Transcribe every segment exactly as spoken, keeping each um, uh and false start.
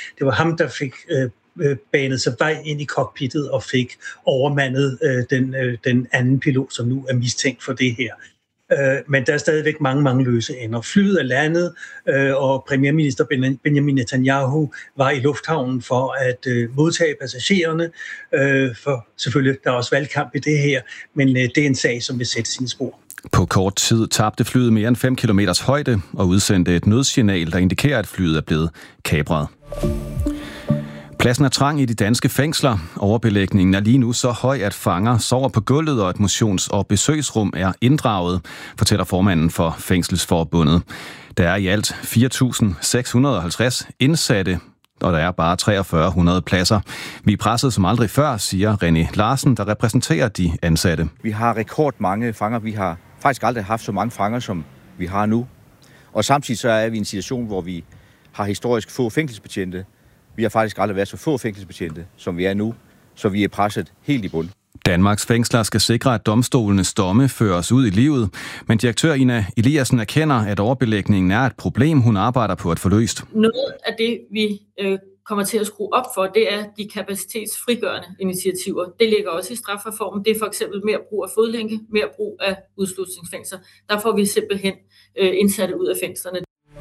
Det var ham, der fik øh, banet sig vej ind i cockpittet og fik overmandet øh, den, øh, den anden pilot, som nu er mistænkt for det her. Øh, men der er stadigvæk mange, mange løse ender. Flyet er landet, øh, og premierminister Benjamin Netanyahu var i lufthavnen for at øh, modtage passagererne. Øh, for selvfølgelig, der er også valgkamp i det her, men øh, det er en sag, som vil sætte sine spor. På kort tid tabte flyet mere end fem kilometers højde og udsendte et nødsignal, der indikerer, at flyet er blevet kapret. Pladsen er trang i de danske fængsler. Overbelægningen er lige nu så høj, at fanger sover på gulvet, og et motions- og besøgsrum er inddraget, fortæller formanden for Fængselsforbundet. Der er i alt fire tusind seks hundrede og halvtreds indsatte, og der er bare treogfyrre hundrede pladser. Vi er presset som aldrig før, siger René Larsen, der repræsenterer de ansatte. Vi har rekordmange fanger. Vi har faktisk aldrig haft så mange fanger, som vi har nu. Og samtidig så er vi i en situation, hvor vi har historisk få fængselsbetjente. Vi har faktisk aldrig været så få fængselsbetjente, som vi er nu, så vi er presset helt i bund. Danmarks fængsler skal sikre, at domstolenes domme føres ud i livet, men direktør Ina Eliassen erkender, at overbelægningen er et problem, hun arbejder på at få løst. Noget af det, vi øh, kommer til at skrue op for, det er de kapacitetsfrigørende initiativer. Det ligger også i strafreformen. Det er for eksempel mere brug af fodlænke, mere brug af udslusningsfængsler. Der får vi simpelthen øh, indsatte ud af fængslerne.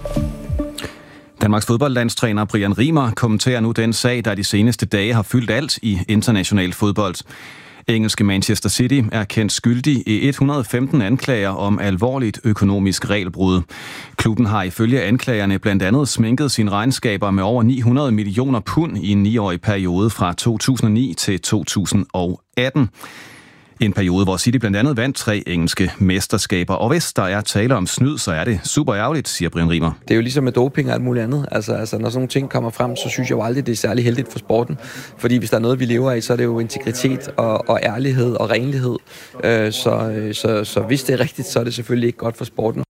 Danmarks fodboldlandstræner Brian Riemer kommenterer nu den sag, der de seneste dage har fyldt alt i international fodbold. Engelske Manchester City er kendt skyldig i et hundrede og femten anklager om alvorligt økonomisk regelbrud. Klubben har ifølge anklagerne blandt andet sminket sine regnskaber med over ni hundrede millioner pund i en niårig periode fra to tusind og ni til to tusind og atten. En periode, hvor City blandt andet vandt tre engelske mesterskaber. Og hvis der er tale om snyd, så er det super ærgerligt, siger Brian Riemer. Det er jo ligesom med doping og alt muligt andet. Altså, altså når sådan nogle ting kommer frem, så synes jeg jo aldrig, det er særlig heldigt for sporten. Fordi hvis der er noget, vi lever af, så er det jo integritet og, og ærlighed og renlighed. Øh, så, så, så hvis det er rigtigt, så er det selvfølgelig ikke godt for sporten.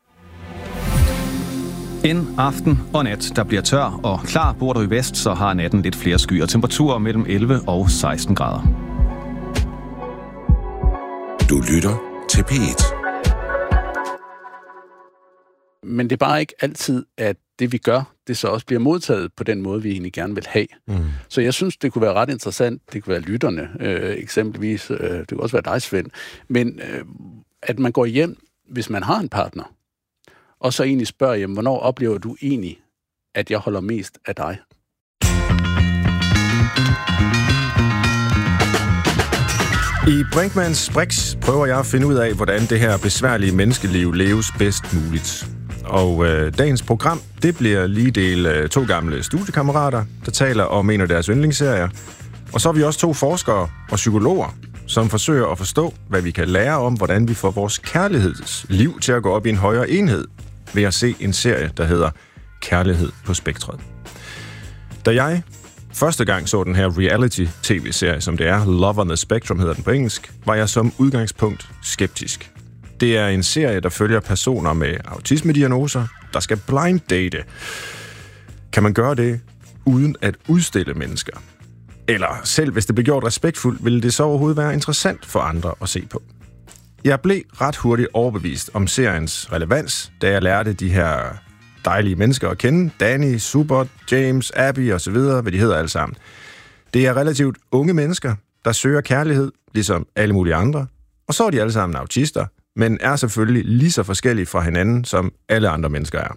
En aften og nat, der bliver tør og klar. Bor du i vest, så har natten lidt flere skyer. Temperaturer mellem elleve og seksten grader. Du lytter til P et. Men det er bare ikke altid, at det vi gør, det så også bliver modtaget på den måde, vi egentlig gerne vil have. Mm. Så jeg synes, det kunne være ret interessant. Det kunne være lytterne, øh, eksempelvis. Øh, det kunne også være dig, Svend. Men øh, at man går hjem, hvis man har en partner, og så egentlig spørger, jamen, hvornår oplever du egentlig, at jeg holder mest af dig? I Brinkmanns Brix prøver jeg at finde ud af, hvordan det her besværlige menneskeliv leves bedst muligt. Og øh, dagens program, det bliver lige del øh, to gamle studiekammerater, der taler om en af deres yndlingsserier. Og så er vi også to forskere og psykologer, som forsøger at forstå, hvad vi kan lære om, hvordan vi får vores kærlighedsliv til at gå op i en højere enhed, ved at se en serie, der hedder Kærlighed på Spektret. Da jeg første gang så den her reality-tv-serie, som det er, Love on the Spectrum hedder den på engelsk, var jeg som udgangspunkt skeptisk. Det er en serie, der følger personer med autismediagnoser, der skal blind date. Kan man gøre det uden at udstille mennesker? Eller selv hvis det blev gjort respektfuldt, ville det så overhovedet være interessant for andre at se på? Jeg blev ret hurtigt overbevist om seriens relevans, da jeg lærte de her dejlige mennesker at kende. Danny, Super, James, Abby osv., hvad de hedder alle sammen. Det er relativt unge mennesker, der søger kærlighed, ligesom alle mulige andre. Og så er de alle sammen autister, men er selvfølgelig lige så forskellige fra hinanden, som alle andre mennesker er.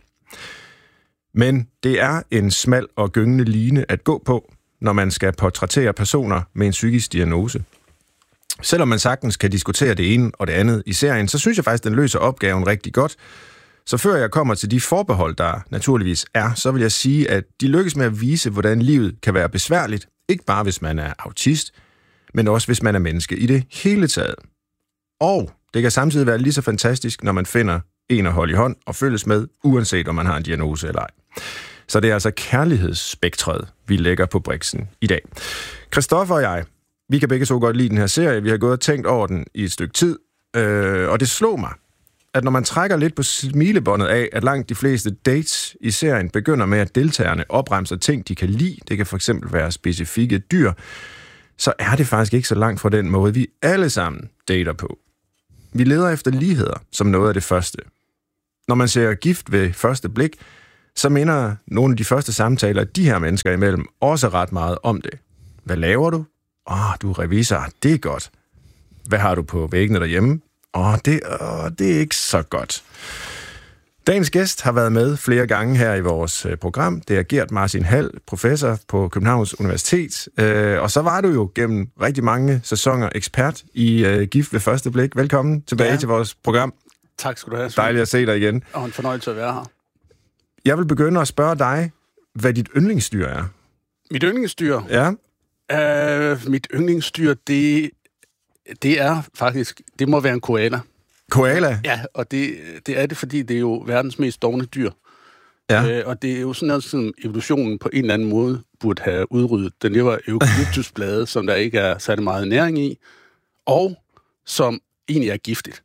Men det er en smal og gyngende line at gå på, når man skal portrættere personer med en psykisk diagnose. Selvom man sagtens kan diskutere det ene og det andet i serien, så synes jeg faktisk, den løser opgaven rigtig godt. Så før jeg kommer til de forbehold, der naturligvis er, så vil jeg sige, at de lykkes med at vise, hvordan livet kan være besværligt. Ikke bare hvis man er autist, men også hvis man er menneske i det hele taget. Og det kan samtidig være lige så fantastisk, når man finder en at holde i hånd og følges med, uanset om man har en diagnose eller ej. Så det er altså kærlighedsspektret, vi lægger på briksen i dag. Christoffer og jeg, vi kan begge så godt lide den her serie. Vi har gået og tænkt over den i et stykke tid, øh, og det slog mig, at når man trækker lidt på smilebåndet af, at langt de fleste dates i serien begynder med, at deltagerne opremser ting, de kan lide, det kan for eksempel være specifikke dyr, så er det faktisk ikke så langt fra den måde, vi alle sammen dater på. Vi leder efter ligheder som noget af det første. Når man ser Gift ved første blik, så minder nogle af de første samtaler, de her mennesker imellem, også ret meget om det. Hvad laver du? Åh, oh, du er revisor. Det er godt. Hvad har du på væggene derhjemme? Åh, oh, det, oh, det er ikke så godt. Dagens gæst har været med flere gange her i vores program. Det er Gert Martin Hald, professor på Københavns Universitet. Og så var du jo gennem rigtig mange sæsoner ekspert i Gift ved første blik. Velkommen tilbage ja. til vores program. Tak skal du have. Dejligt at se dig igen. Og en fornøjelse at være her. Jeg vil begynde at spørge dig, hvad dit yndlingsdyr er. Mit yndlingsdyr? Ja. Uh, mit yndlingsdyr, det, det er faktisk, det må være en koala. Koala? Ja, og det, det er det, fordi det er jo verdens mest dovne dyr. Ja. Uh, og det er jo sådan noget, som evolutionen på en eller anden måde burde have udryddet. Den lever eukalyptusblade, som der ikke er særlig meget næring i, og som egentlig er giftigt.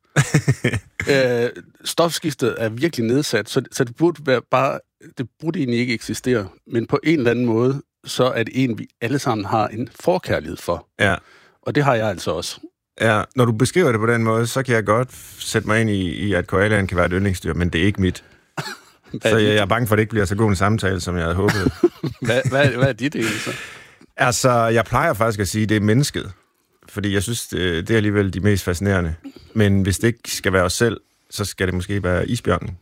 uh, stofskiftet er virkelig nedsat, så, så det burde være bare, det burde egentlig ikke eksistere, men på en eller anden måde, så er det en, vi alle sammen har en forkærlighed for. Ja. Og det har jeg altså også. Ja, når du beskriver det på den måde, så kan jeg godt sætte mig ind i, i at koalaen kan være et yndlingsdyr, men det er ikke mit. Så jeg, jeg er bange for, at det ikke bliver så god en samtale, som jeg havde håbet. hvad, hvad, hvad er dit egentlig så? Altså, jeg plejer faktisk at sige, at det er mennesket. Fordi jeg synes, det, det er alligevel de mest fascinerende. Men hvis det ikke skal være os selv, så skal det måske være isbjørnen.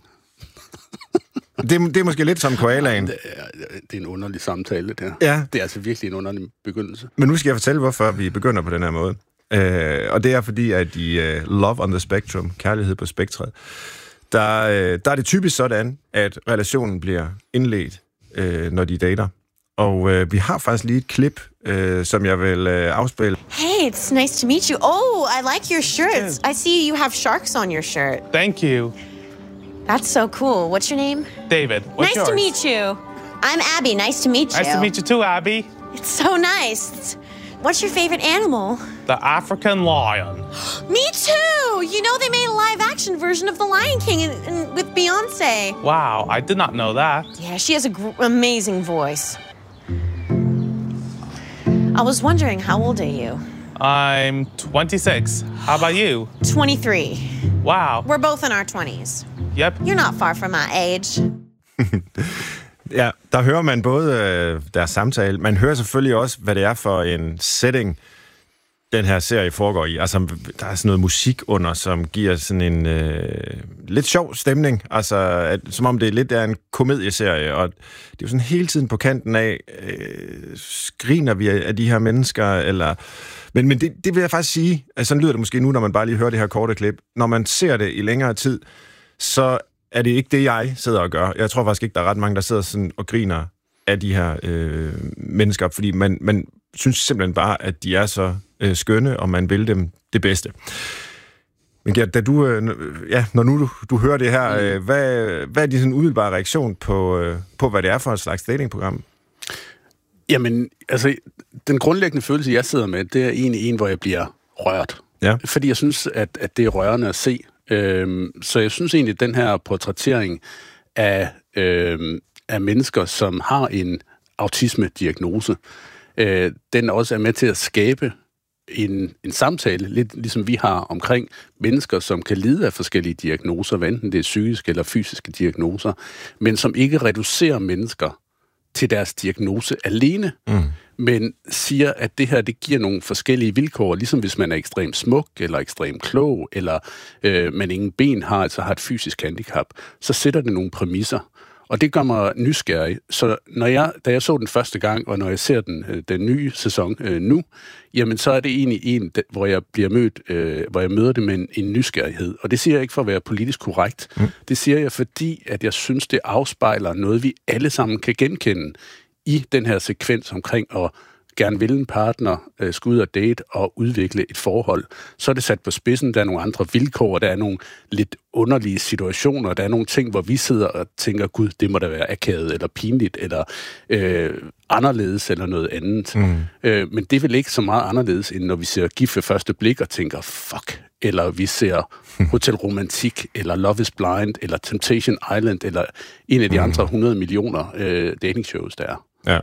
Det, det er måske lidt som koalaen. Det er, det er en underlig samtale, det her. Ja. Det er altså virkelig en underlig begyndelse. Men nu skal jeg fortælle, hvorfor vi begynder på den her måde. Uh, og det er fordi, at i uh, Love on the Spectrum, kærlighed på spektret, der, uh, der er det typisk sådan, at relationen bliver indledt, uh, når de dater. Og uh, vi har faktisk lige et klip, uh, som jeg vil uh, afspille. Hey, it's nice to meet you. Oh, I like your shirts. I see you have sharks on your shirt. Thank you. That's so cool. What's your name? David. What's nice yours? to meet you. I'm Abby. Nice to meet you. Nice to meet you too, Abby. It's so nice. What's your favorite animal? The African lion. Me too! You know they made a live-action version of The Lion King in, in, with Beyoncé. Wow, I did not know that. Yeah, she has an gr- amazing voice. I was wondering, how old are you? I'm twenty-six. How about you? twenty-three. Wow. We're both in our twenties. Yep. You're not far from my age. Ja, der hører man både øh, deres samtale, man hører selvfølgelig også, hvad det er for en setting, den her serie foregår i. Altså, der er sådan noget musik under, som giver sådan en øh, lidt sjov stemning. Altså, at, som om det lidt er en komedieserie, og det er jo sådan hele tiden på kanten af, øh, skriner vi af de her mennesker, eller... Men, men det, det vil jeg faktisk sige, altså sådan lyder det måske nu, når man bare lige hører det her korte klip. Når man ser det i længere tid, så er det ikke det, jeg sidder og gør. Jeg tror faktisk ikke, der er ret mange, der sidder sådan og griner af de her øh, mennesker, fordi man, man synes simpelthen bare, at de er så øh, skønne, og man vil dem det bedste. Men Gert, da du, øh, ja, når nu du, du hører det her, øh, hvad, hvad er din sådan umiddelbare reaktion på, øh, på, hvad det er for et slags datingprogram? Jamen, altså, den grundlæggende følelse, jeg sidder med, det er egentlig en, hvor jeg bliver rørt. Ja. Fordi jeg synes, at, at det er rørende at se. Øhm, så jeg synes egentlig, at den her portrættering af, øhm, af mennesker, som har en autisme-diagnose, øh, den også er med til at skabe en, en samtale, lidt ligesom vi har omkring mennesker, som kan lide af forskellige diagnoser, hvad enten det er psykiske eller fysiske diagnoser, men som ikke reducerer mennesker til deres diagnose alene, mm. men siger, at det her, det giver nogle forskellige vilkår, ligesom hvis man er ekstremt smuk, eller ekstremt klog, eller øh, man ingen ben har, altså har et fysisk handicap, så sætter det nogle præmisser. Og det gør mig nysgerrig. Så når jeg, da jeg så den første gang, og når jeg ser den, den nye sæson øh, nu, jamen så er det egentlig en, hvor jeg bliver mødt, øh, hvor jeg møder det med en, en nysgerrighed. Og det siger jeg ikke for at være politisk korrekt. Mm. Det siger jeg, fordi at jeg synes, det afspejler noget, vi alle sammen kan genkende i den her sekvens omkring at gerne vil en partner, øh, skulle ud og date og udvikle et forhold. Så er det sat på spidsen, der er nogle andre vilkår, der er nogle lidt underlige situationer, der er nogle ting, hvor vi sidder og tænker, gud, det må da være akavet, eller pinligt, eller øh, anderledes, eller noget andet. Mm. Øh, men det er vel ikke så meget anderledes, end når vi ser Gift ved første blik og tænker, fuck, eller vi ser Hotel Romantik, eller Love is Blind, eller Temptation Island, eller en af de mm. andre hundrede millioner øh, datingshows, der er. Ja.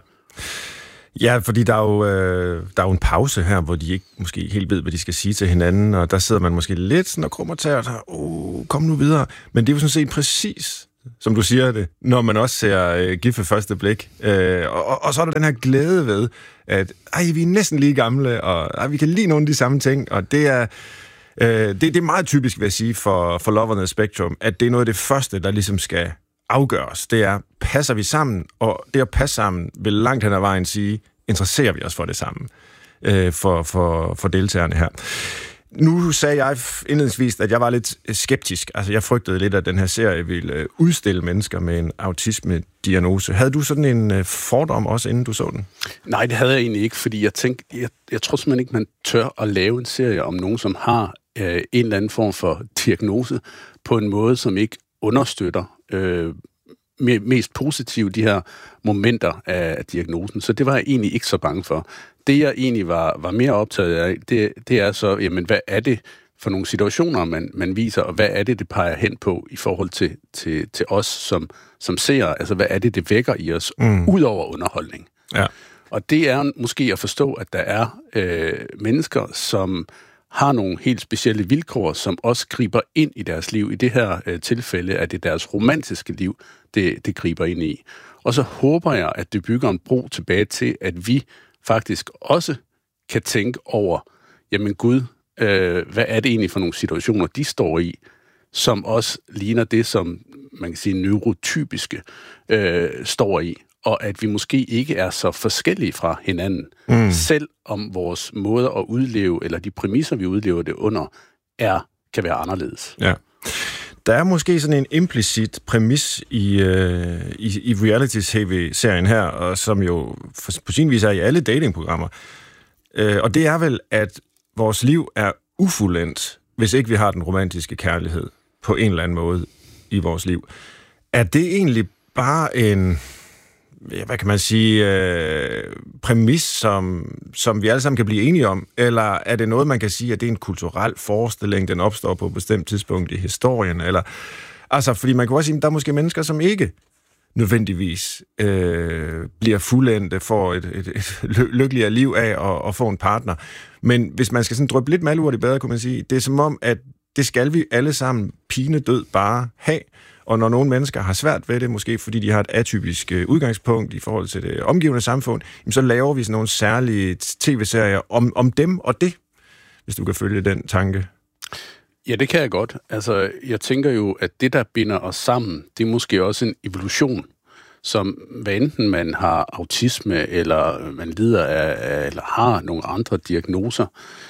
Ja, fordi der er, jo, øh, der er jo en pause her, hvor de ikke måske helt ved, hvad de skal sige til hinanden, og der sidder man måske lidt sådan og krummer tæer og tager, åh, kom nu videre. Men det er jo sådan set præcis som du siger det, når man også ser øh, Gift ved første blik. Øh, og, og så er der den her glæde ved, at ej, vi er næsten lige gamle, og ej, vi kan lide nogle af de samme ting, og det er, øh, det, det er meget typisk, vil jeg sige, for, for Love on the Spectrum, at det er noget af det første, der ligesom skal afgøres. Det er, passer vi sammen, og det at passe sammen vil langt hen ad vejen sige, interesserer vi os for det samme øh, for, for, for deltagerne her. Nu sagde jeg indledningsvis, at jeg var lidt skeptisk. Altså, jeg frygtede lidt, at den her serie ville udstille mennesker med en autisme-diagnose. Havde du sådan en fordom også, inden du så den? Nej, det havde jeg egentlig ikke, fordi jeg tænkte, jeg, jeg tror simpelthen ikke, man tør at lave en serie om nogen, som har øh, en eller anden form for diagnose, på en måde, som ikke understøtter øh, mest positivt de her momenter af diagnosen. Så det var jeg egentlig ikke så bange for. Det, jeg egentlig var, var mere optaget af, det, det er så, jamen, hvad er det for nogle situationer, man, man viser, og hvad er det, det peger hen på i forhold til, til, til os som, som seere? Altså, hvad er det, det vækker i os, mm. ud over underholdning? Ja. Og det er måske at forstå, at der er øh, mennesker, som har nogle helt specielle vilkår, som også griber ind i deres liv. I det her øh, tilfælde er det deres romantiske liv, det, det griber ind i. Og så håber jeg, at det bygger en bro tilbage til, at vi faktisk også kan tænke over, jamen Gud, øh, hvad er det egentlig for nogle situationer, de står i, som også ligner det, som man kan sige neurotypiske øh, står i, og at vi måske ikke er så forskellige fra hinanden, mm. selv om vores måde at udleve, eller de præmisser, vi udlever det under, er, kan være anderledes. Ja. Der er måske sådan en implicit præmis i, øh, i, i reality-tv-serien her, og som jo på sin vis er i alle datingprogrammer. Øh, og det er vel, at vores liv er ufuldendt, hvis ikke vi har den romantiske kærlighed på en eller anden måde i vores liv. Er det egentlig bare en, hvad kan man sige, øh, præmis, som, som vi alle sammen kan blive enige om? Eller er det noget, man kan sige, at det er en kulturel forestilling, den opstår på et bestemt tidspunkt i historien? Eller, altså, fordi man kan også sige, at der er måske mennesker, som ikke nødvendigvis øh, bliver fuldendte for et, et, et lykkeligere liv af at, at få en partner. Men hvis man skal sådan dryppe lidt malurt i bedre, kunne man sige, det er som om, at det skal vi alle sammen pinedød bare have. Og når nogle mennesker har svært ved det, måske fordi de har et atypisk udgangspunkt i forhold til det omgivende samfund, så laver vi sådan nogle særlige tv-serier om, om dem og det, hvis du kan følge den tanke. Ja, det kan jeg godt. Altså, jeg tænker jo, at det, der binder os sammen, det er måske også en evolution, som hvad enten man har autisme, eller man lider af, eller har nogle andre diagnoser,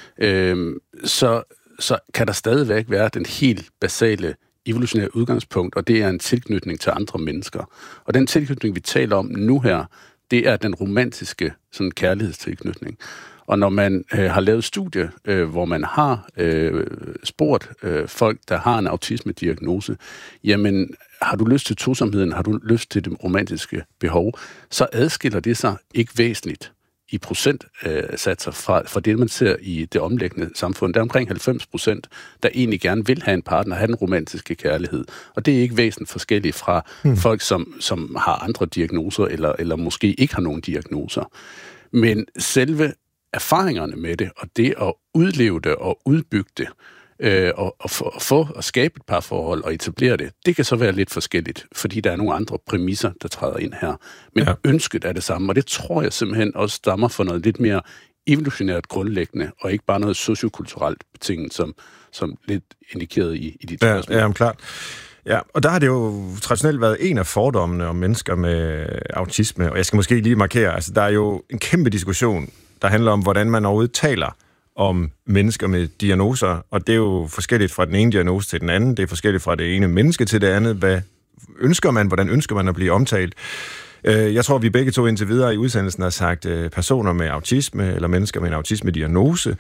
øh, så, så kan der stadigvæk være den helt basale evolutionære udgangspunkt, og det er en tilknytning til andre mennesker. Og den tilknytning, vi taler om nu her, det er den romantiske sådan, kærlighedstilknytning. Og når man øh, har lavet studie, øh, hvor man har øh, spurgt øh, folk, der har en autisme-diagnose, jamen, har du lyst til tosomheden, har du lyst til det romantiske behov, så adskiller det sig ikke væsentligt i procentsatser fra, fra det, man ser i det omliggende samfund. Der er omkring halvfems procent, der egentlig gerne vil have en partner, have den romantiske kærlighed. Og det er ikke væsentligt forskelligt fra hmm. folk, som, som har andre diagnoser, eller, eller måske ikke har nogen diagnoser. Men selve erfaringerne med det, og det at udleve det og udbygge det, øh, og, og få, få og skabe et parforhold og etablere det, det kan så være lidt forskelligt, fordi der er nogle andre præmisser, der træder ind her. Men ja. ønsket er det samme, og det tror jeg simpelthen også stammer for noget lidt mere evolutionært grundlæggende, og ikke bare noget sociokulturelt betinget, som, som lidt indikeret i, i de spørgsmål. Ja, ja, klart. Ja, og der har det jo traditionelt været en af fordommene om mennesker med autisme, og jeg skal måske lige markere, altså der er jo en kæmpe diskussion, der handler om, hvordan man overhovedet taler om mennesker med diagnoser, og det er jo forskelligt fra den ene diagnose til den anden, det er forskelligt fra det ene menneske til det andet. Hvad ønsker man, hvordan ønsker man at blive omtalt? Jeg tror, vi begge to indtil videre i udsendelsen har sagt personer med autisme, eller mennesker med en autisme-diagnose.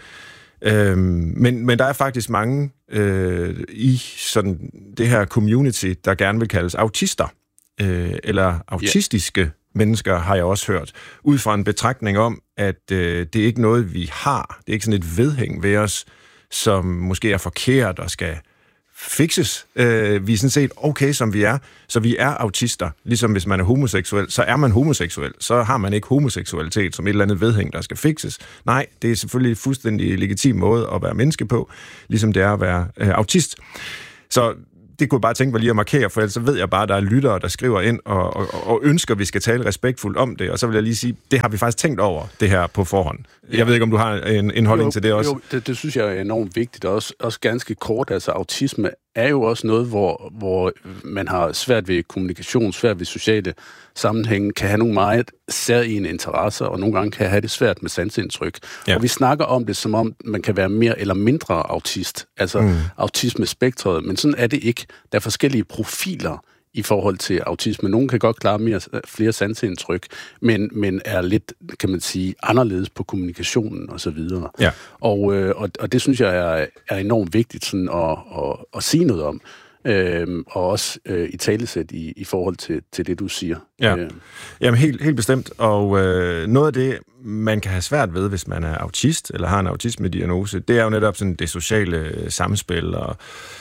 Men, men der er faktisk mange øh, i sådan det her community, der gerne vil kaldes autister, øh, eller autistiske yeah. mennesker, har jeg også hørt, ud fra en betragtning om, at øh, det er ikke noget, vi har. Det er ikke sådan et vedhæng ved os, som måske er forkert og skal fikses. Øh, vi er sådan set okay, som vi er, så vi er autister. Ligesom hvis man er homoseksuel, så er man homoseksuel. Så har man ikke homoseksualitet som et eller andet vedhæng, der skal fikses. Nej, det er selvfølgelig en fuldstændig legitim måde at være menneske på, ligesom det er at være øh, autist. Så det kunne jeg bare tænke mig lige at markere, for ellers så ved jeg bare, at der er lyttere, der skriver ind og, og, og ønsker, at vi skal tale respektfuldt om det. Og så vil jeg lige sige, det har vi faktisk tænkt over, det her på forhånd. Ja. Jeg ved ikke, om du har en, en holdning jo, til det også? Jo, det, det synes jeg er enormt vigtigt, og også, også ganske kort. Altså, autisme er jo også noget, hvor, hvor man har svært ved kommunikation, svært ved sociale sammenhænge, kan have nogle meget særegne interesser, og nogle gange kan have det svært med sansindtryk. Ja. Og vi snakker om det, som om man kan være mere eller mindre autist, altså mm. autismespektret, men sådan er det ikke. Der er forskellige profiler i forhold til autisme. Nogle kan godt klare mere, flere sanseindtryk, men, men er lidt, kan man sige, anderledes på kommunikationen og så videre. Ja. Og, øh, og, og det synes jeg er, er enormt vigtigt sådan at, at, at sige noget om. Øhm, og også øh, i talesæt i, i forhold til, til det, du siger. Ja. Øh. Jamen helt, helt bestemt. Og øh, noget af det, man kan have svært ved, hvis man er autist, eller har en autisme-diagnose, det er jo netop sådan det sociale samspil, og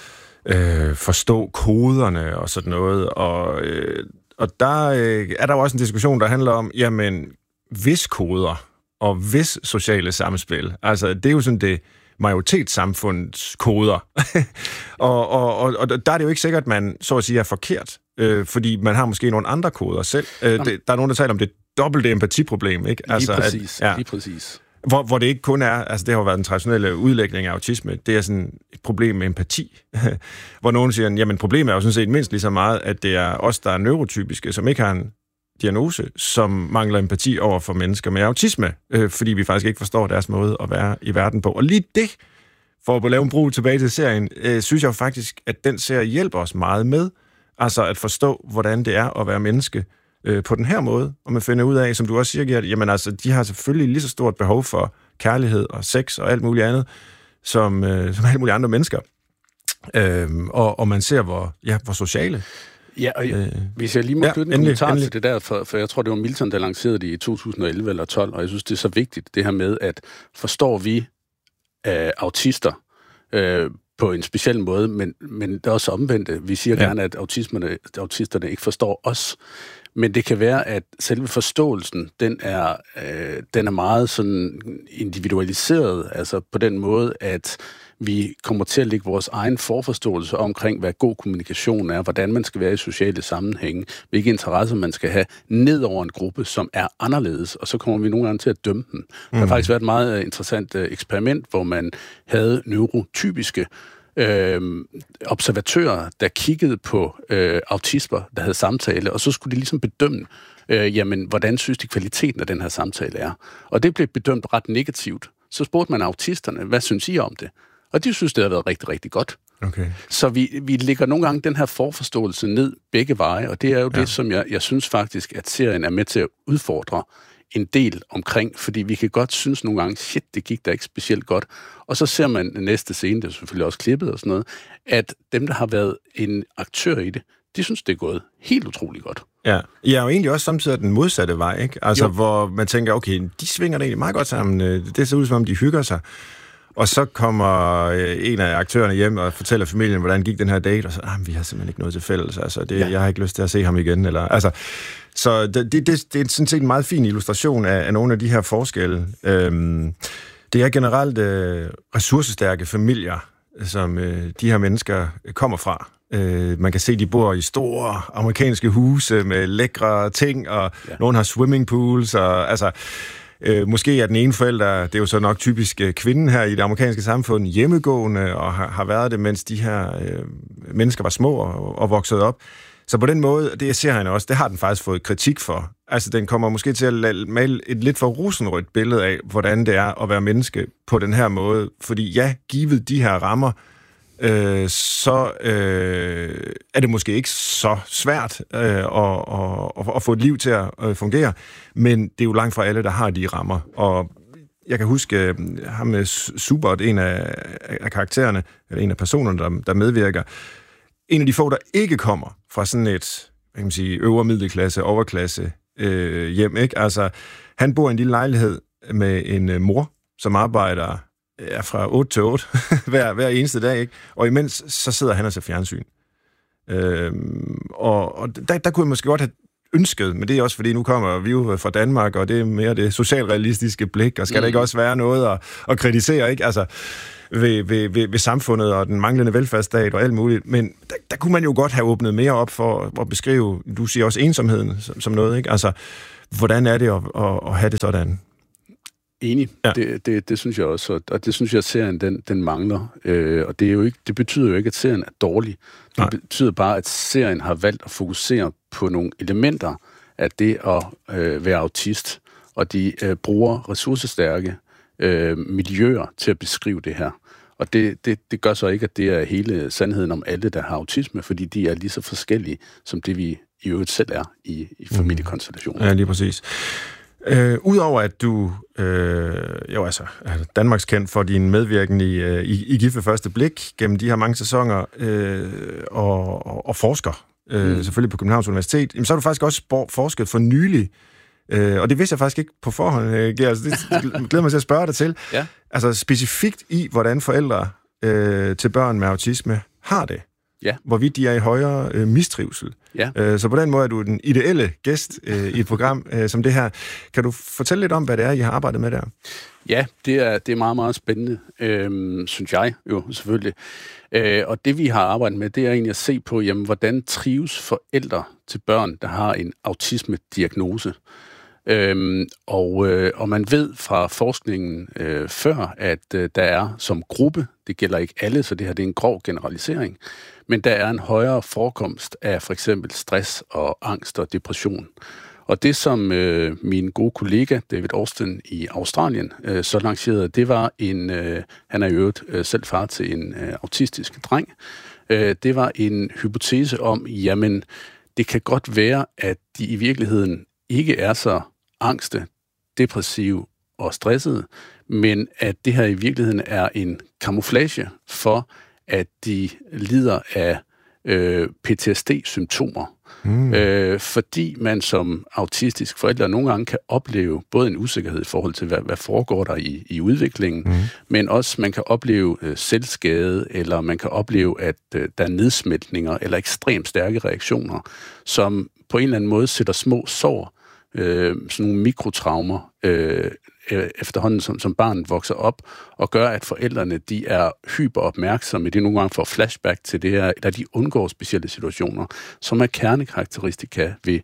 øh, forstå koderne og sådan noget. Og, øh, og der øh, er der jo også en diskussion, der handler om, jamen, hvis koder og hvis sociale samspil, altså det er jo sådan det majoritetssamfundets koder. og, og, og, og der er det jo ikke sikkert, at man så at sige er forkert, øh, fordi man har måske nogle andre koder selv. Øh, det, der er nogen, der taler om det dobbelte empatiproblem, ikke? Altså, lige præcis, at, ja, lige præcis. Hvor, hvor det ikke kun er, altså det har jo været den traditionelle udlægning af autisme, det er sådan et problem med empati. Hvor nogen siger, jamen problemet er jo sådan set mindst lige så meget, at det er os, der er neurotypiske, som ikke har en diagnose, som mangler empati over for mennesker med autisme, øh, fordi vi faktisk ikke forstår deres måde at være i verden på. Og lige det, for at lave en brug tilbage til serien, øh, synes jeg jo faktisk, at den serie hjælper os meget med, altså at forstå, hvordan det er at være menneske øh, på den her måde, og man finder ud af, som du også siger, Gert, jamen altså, de har selvfølgelig lige så stort behov for kærlighed og sex og alt muligt andet, som, øh, som alle mulige andre mennesker. Øh, og, og man ser, hvor, ja, hvor sociale. Ja, og øh, hvis jeg lige må ja, knytte en endelig, kommentar endelig. til det der, for, for jeg tror, det var Milton, der lancerede det i to tusind og elleve eller tolv, og jeg synes, det er så vigtigt, det her med, at forstår vi øh, autister øh, på en speciel måde, men, men det er også omvendt. Vi siger ja. gerne, at autismerne, autisterne ikke forstår os, men det kan være, at selve forståelsen, den er, øh, den er meget sådan individualiseret, altså på den måde, at vi kommer til at lægge vores egen forforståelse omkring, hvad god kommunikation er, hvordan man skal være i sociale sammenhænge, hvilke interesser man skal have, ned over en gruppe, som er anderledes, og så kommer vi nogle gange til at dømme dem. Mm. Der har faktisk været et meget interessant eksperiment, hvor man havde neurotypiske øh, observatører, der kiggede på øh, autismer, der havde samtale, og så skulle de ligesom bedømme, øh, jamen, hvordan synes de kvaliteten af den her samtale er. Og det blev bedømt ret negativt. Så spurgte man autisterne, hvad synes I om det? Og de synes, det har været rigtig, rigtig godt. Okay. Så vi, vi lægger nogle gange den her forforståelse ned begge veje, og det er jo ja. det, som jeg, jeg synes faktisk, at serien er med til at udfordre en del omkring, fordi vi kan godt synes nogle gange, shit, det gik da ikke specielt godt. Og så ser man næste scene, det er selvfølgelig også klippet og sådan noget, at dem, der har været en aktør i det, de synes, det er gået helt utroligt godt. Ja, ja, og egentlig også samtidig den modsatte vej, ikke? Altså, jo. Hvor man tænker, okay, de svinger det egentlig meget godt sammen. Det ser ud som om, de hygger sig. Og så kommer en af aktørerne hjem og fortæller familien, hvordan gik den her date, og så, ah, vi har simpelthen ikke noget til fælles. Altså, det, ja. jeg har ikke lyst til at se ham igen. Eller, altså, så det, det, det er sådan set en meget fin illustration af, af nogle af de her forskelle. Øhm, det er generelt øh, ressourcestærke familier, som øh, de her mennesker kommer fra. Øh, man kan se, de bor i store amerikanske huse med lækre ting, og ja. nogen har swimmingpools, og altså... Øh, måske er den ene forælder, det er jo så nok typisk øh, kvinden her i det amerikanske samfund, hjemmegående og har, har været det, mens de her øh, mennesker var små og, og voksede op. Så på den måde, det ser han også, det har den faktisk fået kritik for. Altså, den kommer måske til at male et lidt for rosenrødt billede af, hvordan det er at være menneske på den her måde. Fordi ja, givet de her rammer, øh, så øh, er det måske ikke så svært øh, at, at, at få et liv til at øh, fungere, men det er jo langt fra alle, der har de rammer. Og jeg kan huske øh, ham med Subert, en af, af karaktererne, eller en af personerne, der, der medvirker, en af de få, der ikke kommer fra sådan et, hvad kan man sige, øvre middelklasse, overklasse øh, hjem, ikke? Altså, han bor i en lille lejlighed med en øh, mor, som arbejder er fra otte til otte hver, hver eneste dag, ikke? Og imens så sidder han og ser fjernsyn. Øhm, og og der, der kunne jeg måske godt have ønsket, men det er også fordi, nu kommer vi jo fra Danmark, og det er mere det socialrealistiske blik, og skal mm. der ikke også være noget at, at kritisere, ikke? Altså, ved, ved, ved, ved samfundet og den manglende velfærdsstat og alt muligt, men der, der kunne man jo godt have åbnet mere op for at beskrive, du siger også ensomheden som, som noget, ikke? Altså, hvordan er det at, at, at have det sådan? Enig. Ja. Det, det, det synes jeg også, og det synes jeg, at serien den, den mangler. Øh, og det, er jo ikke, det betyder jo ikke, at serien er dårlig. Det Nej. betyder bare, at serien har valgt at fokusere på nogle elementer af det at øh, være autist, og de øh, bruger ressourcestærke øh, miljøer til at beskrive det her. Og det, det, det gør så ikke, at det er hele sandheden om alle, der har autisme, fordi de er lige så forskellige, som det vi i øvrigt selv er i, i familiekonstellationer. Ja, lige præcis. Øh, Udover at du øh, jo altså er Danmarks kendt for din medvirken i, øh, i, i Gift ved første blik gennem de her mange sæsoner øh, og, og, og forsker øh, mm. selvfølgelig på Københavns Universitet, jamen, så har du faktisk også forsket for nylig, øh, og det vidste jeg faktisk ikke på forhånd, øh, Gert, altså, det glæder mig til at spørge dig til. Ja. Altså specifikt i, hvordan forældre øh, til børn med autisme har det. Ja. Hvorvidt de er i højere øh, mistrivsel. Ja. Øh, så på den måde er du den ideelle gæst øh, i et program øh, som det her. Kan du fortælle lidt om, hvad det er, I har arbejdet med der? Ja, det er, det er meget, meget spændende, øh, synes jeg jo selvfølgelig. Øh, og det, vi har arbejdet med, det er egentlig at se på, jamen, hvordan trives forældre til børn, der har en autisme-diagnose. Øhm, og, øh, og man ved fra forskningen øh, før, at øh, der er som gruppe, det gælder ikke alle, så det her det er en grov generalisering, men der er en højere forekomst af for eksempel stress og angst og depression. Og det, som øh, min gode kollega David Austin i Australien øh, så lancerede, det var en, øh, han er i øvrigt øh, selv far til en øh, autistisk dreng, øh, det var en hypotese om, jamen, det kan godt være, at de i virkeligheden ikke er så angste, depressive og stressede, men at det her i virkeligheden er en camouflage for, at de lider af øh, P T S D-symptomer. Mm. Øh, fordi man som autistisk forælder nogle gange kan opleve både en usikkerhed i forhold til, hvad, hvad foregår der i, i udviklingen, mm. men også man kan opleve øh, selvskade, eller man kan opleve, at øh, der er nedsmeltninger eller ekstremt stærke reaktioner, som på en eller anden måde sætter små sår, øh, sådan nogle mikrotraumer, øh, efterhånden som, som barnet vokser op, og gør, at forældrene de er hyperopmærksomme, de nogle gange får flashback til det her, eller de undgår specielle situationer, som er kernekarakteristika ved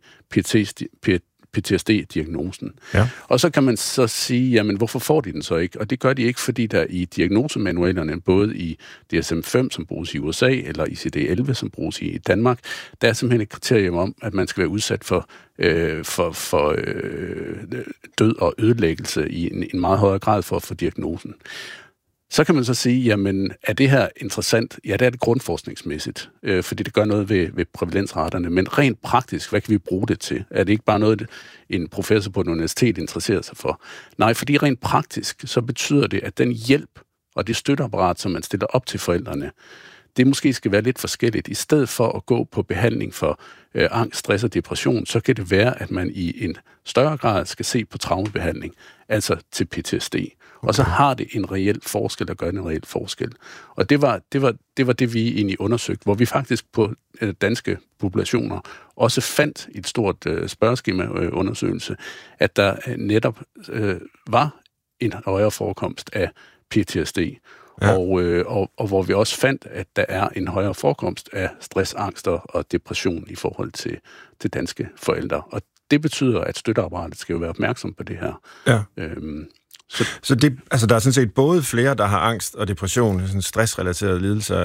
P T S D-diagnosen. Ja. Og så kan man så sige, jamen hvorfor får de den så ikke? Og det gør de ikke, fordi der i diagnosemanualerne, både i D S M fem, som bruges i U S A, eller I C D elleve, som bruges i Danmark, der er simpelthen et kriterium om, at man skal være udsat for, øh, for, for øh, død og ødelæggelse i en, en meget højere grad for at få diagnosen. Så kan man så sige, jamen, er det her interessant? Ja, det er det grundforskningsmæssigt, øh, fordi det gør noget ved, ved prævalensraterne. Men rent praktisk, hvad kan vi bruge det til? Er det ikke bare noget, en professor på et universitet interesserer sig for? Nej, fordi rent praktisk, så betyder det, at den hjælp og det støtteapparat, som man stiller op til forældrene, det måske skal være lidt forskelligt. I stedet for at gå på behandling for øh, angst, stress og depression, så kan det være, at man i en større grad skal se på traumebehandling, altså til P T S D. Og så har det en reel forskel, der gør en reel forskel. Og det var det, var, det, var det vi egentlig undersøgte, hvor vi faktisk på øh, danske populationer også fandt i et stort øh, spørgeskema-undersøgelse, at der øh, netop øh, var en højere forekomst af P T S D. Ja. Og, øh, og, og hvor vi også fandt, at der er en højere forekomst af stress, angst og depression i forhold til, til danske forældre. Og det betyder, at støtteapparatet skal jo være opmærksom på det her. Ja. Øhm, så så det, altså, der er sådan set både flere, der har angst og depression, sådan stressrelaterede lidelser,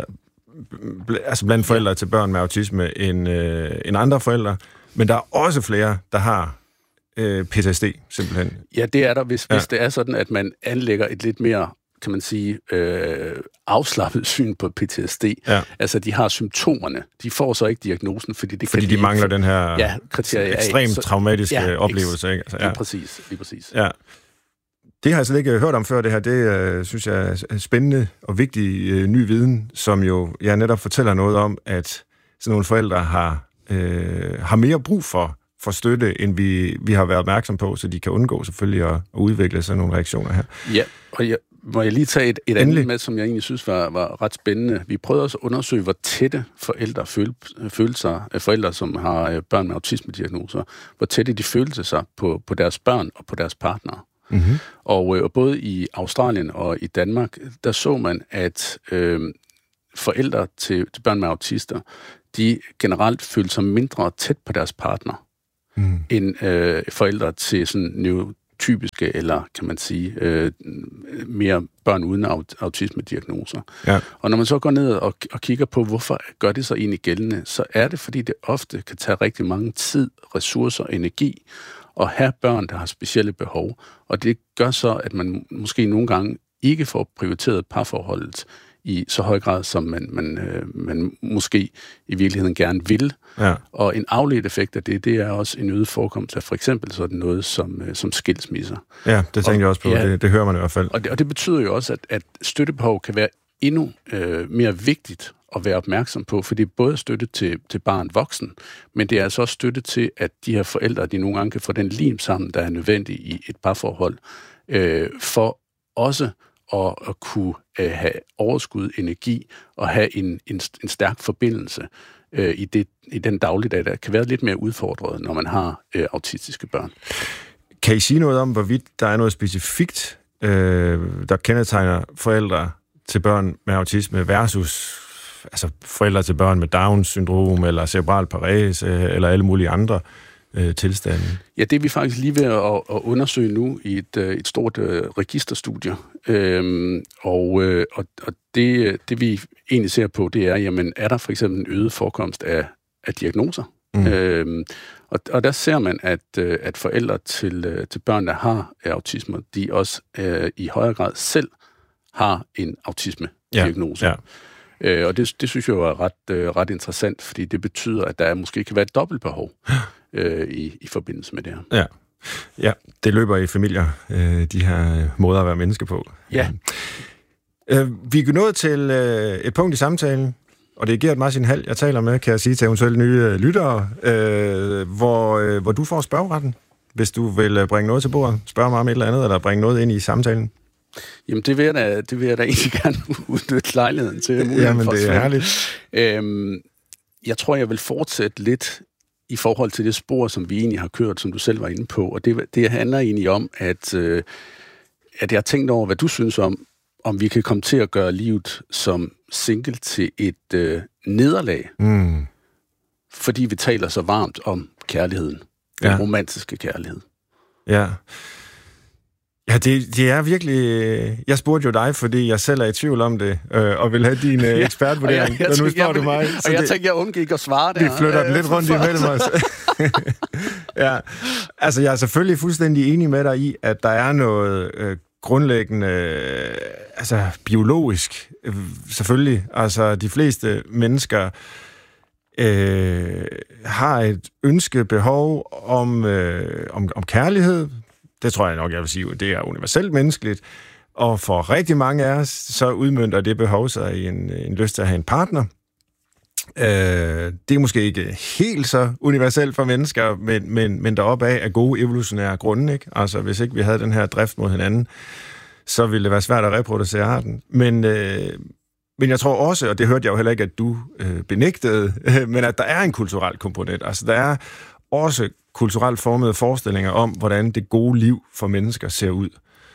altså blandt forældre ja. til børn med autisme, end, øh, end andre forældre, men der er også flere, der har øh, P T S D, simpelthen. Ja, det er der, hvis, ja. hvis det er sådan, at man anlægger et lidt mere, kan man sige, øh, afslappet syn på P T S D. Ja. Altså, de har symptomerne. De får så ikke diagnosen, fordi det fordi kan de, de mangler ikke, den her ja, ekstremt så, traumatiske ja, oplevelse. Ikke? Altså, ja. Lige præcis, lige præcis. Ja. Det har jeg slet ikke hørt om før, det her. Det øh, synes jeg er spændende og vigtig øh, ny viden, som jo ja, netop fortæller noget om, at sådan nogle forældre har, øh, har mere brug for, for støtte, end vi, vi har været opmærksom på, så de kan undgå selvfølgelig at, at udvikle sådan nogle reaktioner her. Ja, og jeg, må jeg lige tage et, et andet med, som jeg egentlig synes var, var ret spændende. Vi prøvede også at undersøge, hvor tætte forældre føl, følte sig, forældre, som har børn med autisme-diagnoser, hvor tætte de følte sig på, på deres børn og på deres partnere. Mm-hmm. Og, og både i Australien og i Danmark, der så man, at øh, forældre til, til børn med autister, de generelt følte sig mindre tæt på deres partner, mm. end øh, forældre til sådan neurotypiske, eller kan man sige, øh, mere børn uden autisme-diagnoser. Ja. Og når man så går ned og, og kigger på, hvorfor gør det så egentlig gældende, så er det, fordi det ofte kan tage rigtig mange tid, ressourcer og energi, at have børn, der har specielle behov. Og det gør så, at man måske nogle gange ikke får prioriteret parforholdet i så høj grad, som man, man, øh, man måske i virkeligheden gerne vil. Ja. Og en afledt effekt af det, det er også en øget forekomst af for eksempel sådan noget som, øh, som skilsmisser. Ja, det tænker og, jeg også på. Ja, det, det hører man i hvert fald. Og det, og det betyder jo også, at, at støttebehov kan være endnu øh, mere vigtigt at være opmærksom på, for det er både støtte til, til barn voksen, men det er altså også støtte til, at de her forældre, de nogle gange kan få den lim sammen, der er nødvendig i et parforhold, øh, for også at, at kunne øh, have overskud, energi og have en, en, en stærk forbindelse øh, i, det, i den dagligdag, der kan være lidt mere udfordret, når man har øh, autistiske børn. Kan I sige noget om, hvorvidt der er noget specifikt, øh, der kendetegner forældre til børn med autisme versus altså forældre til børn med Down-syndrom, eller cerebral parese, eller alle mulige andre øh, tilstande? Ja, det er vi faktisk lige ved at, at undersøge nu i et, et stort øh, registerstudie. Øhm, og øh, og, og det, det, vi egentlig ser på, det er, jamen, er der for eksempel en øget forekomst af, af diagnoser? Mm. Øhm, og, og der ser man, at, at forældre til, til børn, der har autisme, de også øh, i højere grad selv har en autisme-diagnose. Ja, ja. Øh, og det, det synes jeg jo er ret, øh, ret interessant, fordi det betyder, at der måske kan være et dobbeltbehov øh, i, i forbindelse med det her. Ja. Ja, det løber i familier, øh, de her måder at være menneske på. Ja. Øh, vi er nået til øh, et punkt i samtalen, og det er Gert Martin Hald, jeg taler med, kan jeg sige til eventuelle nye øh, lyttere, øh, hvor, øh, hvor du får spørgeretten, hvis du vil bringe noget til bordet, spørge mig om et eller andet, eller bringe noget ind i samtalen. Jamen, det vil jeg da, det vil jeg da egentlig gerne udnytte lejligheden til. Jamen, det er herligt. Øhm, jeg tror, jeg vil fortsætte lidt i forhold til det spor, som vi egentlig har kørt, som du selv var inde på. Og det, det handler egentlig om, at, øh, at jeg har tænkt over, hvad du synes om, om vi kan komme til at gøre livet som single til et øh, nederlag. Mm. Fordi vi taler så varmt om kærligheden. Den ja. romantiske kærlighed. Ja. Ja, det, det er virkelig... Jeg spurgte jo dig, fordi jeg selv er i tvivl om det, øh, og vil have din øh, ekspertvurdering. Ja, og nu spørger du mig. Og jeg tænkte, jeg undgik at svare det. Vi flytter den lidt rundt imellem os. Ja, altså jeg er selvfølgelig fuldstændig enig med dig i, at der er noget øh, grundlæggende, øh, altså biologisk, øh, selvfølgelig. Altså de fleste mennesker øh, har et ønske, behov om, øh, om, om kærlighed. Det tror jeg nok, jeg vil sige, det er universelt menneskeligt. Og for rigtig mange af os, så udmønter det behov sig i en, en lyst til at have en partner. Øh, det er måske ikke helt så universelt for mennesker, men, men, men deroppe af er gode evolutionære grunde, ikke? Altså, hvis ikke vi havde den her drift mod hinanden, så ville det være svært at reproducere arten. Men, øh, men jeg tror også, og det hørte jeg jo heller ikke, at du øh, benægtede, øh, men at der er en kulturel komponent. Altså, der er også kulturelt formede forestillinger om, hvordan det gode liv for mennesker ser ud.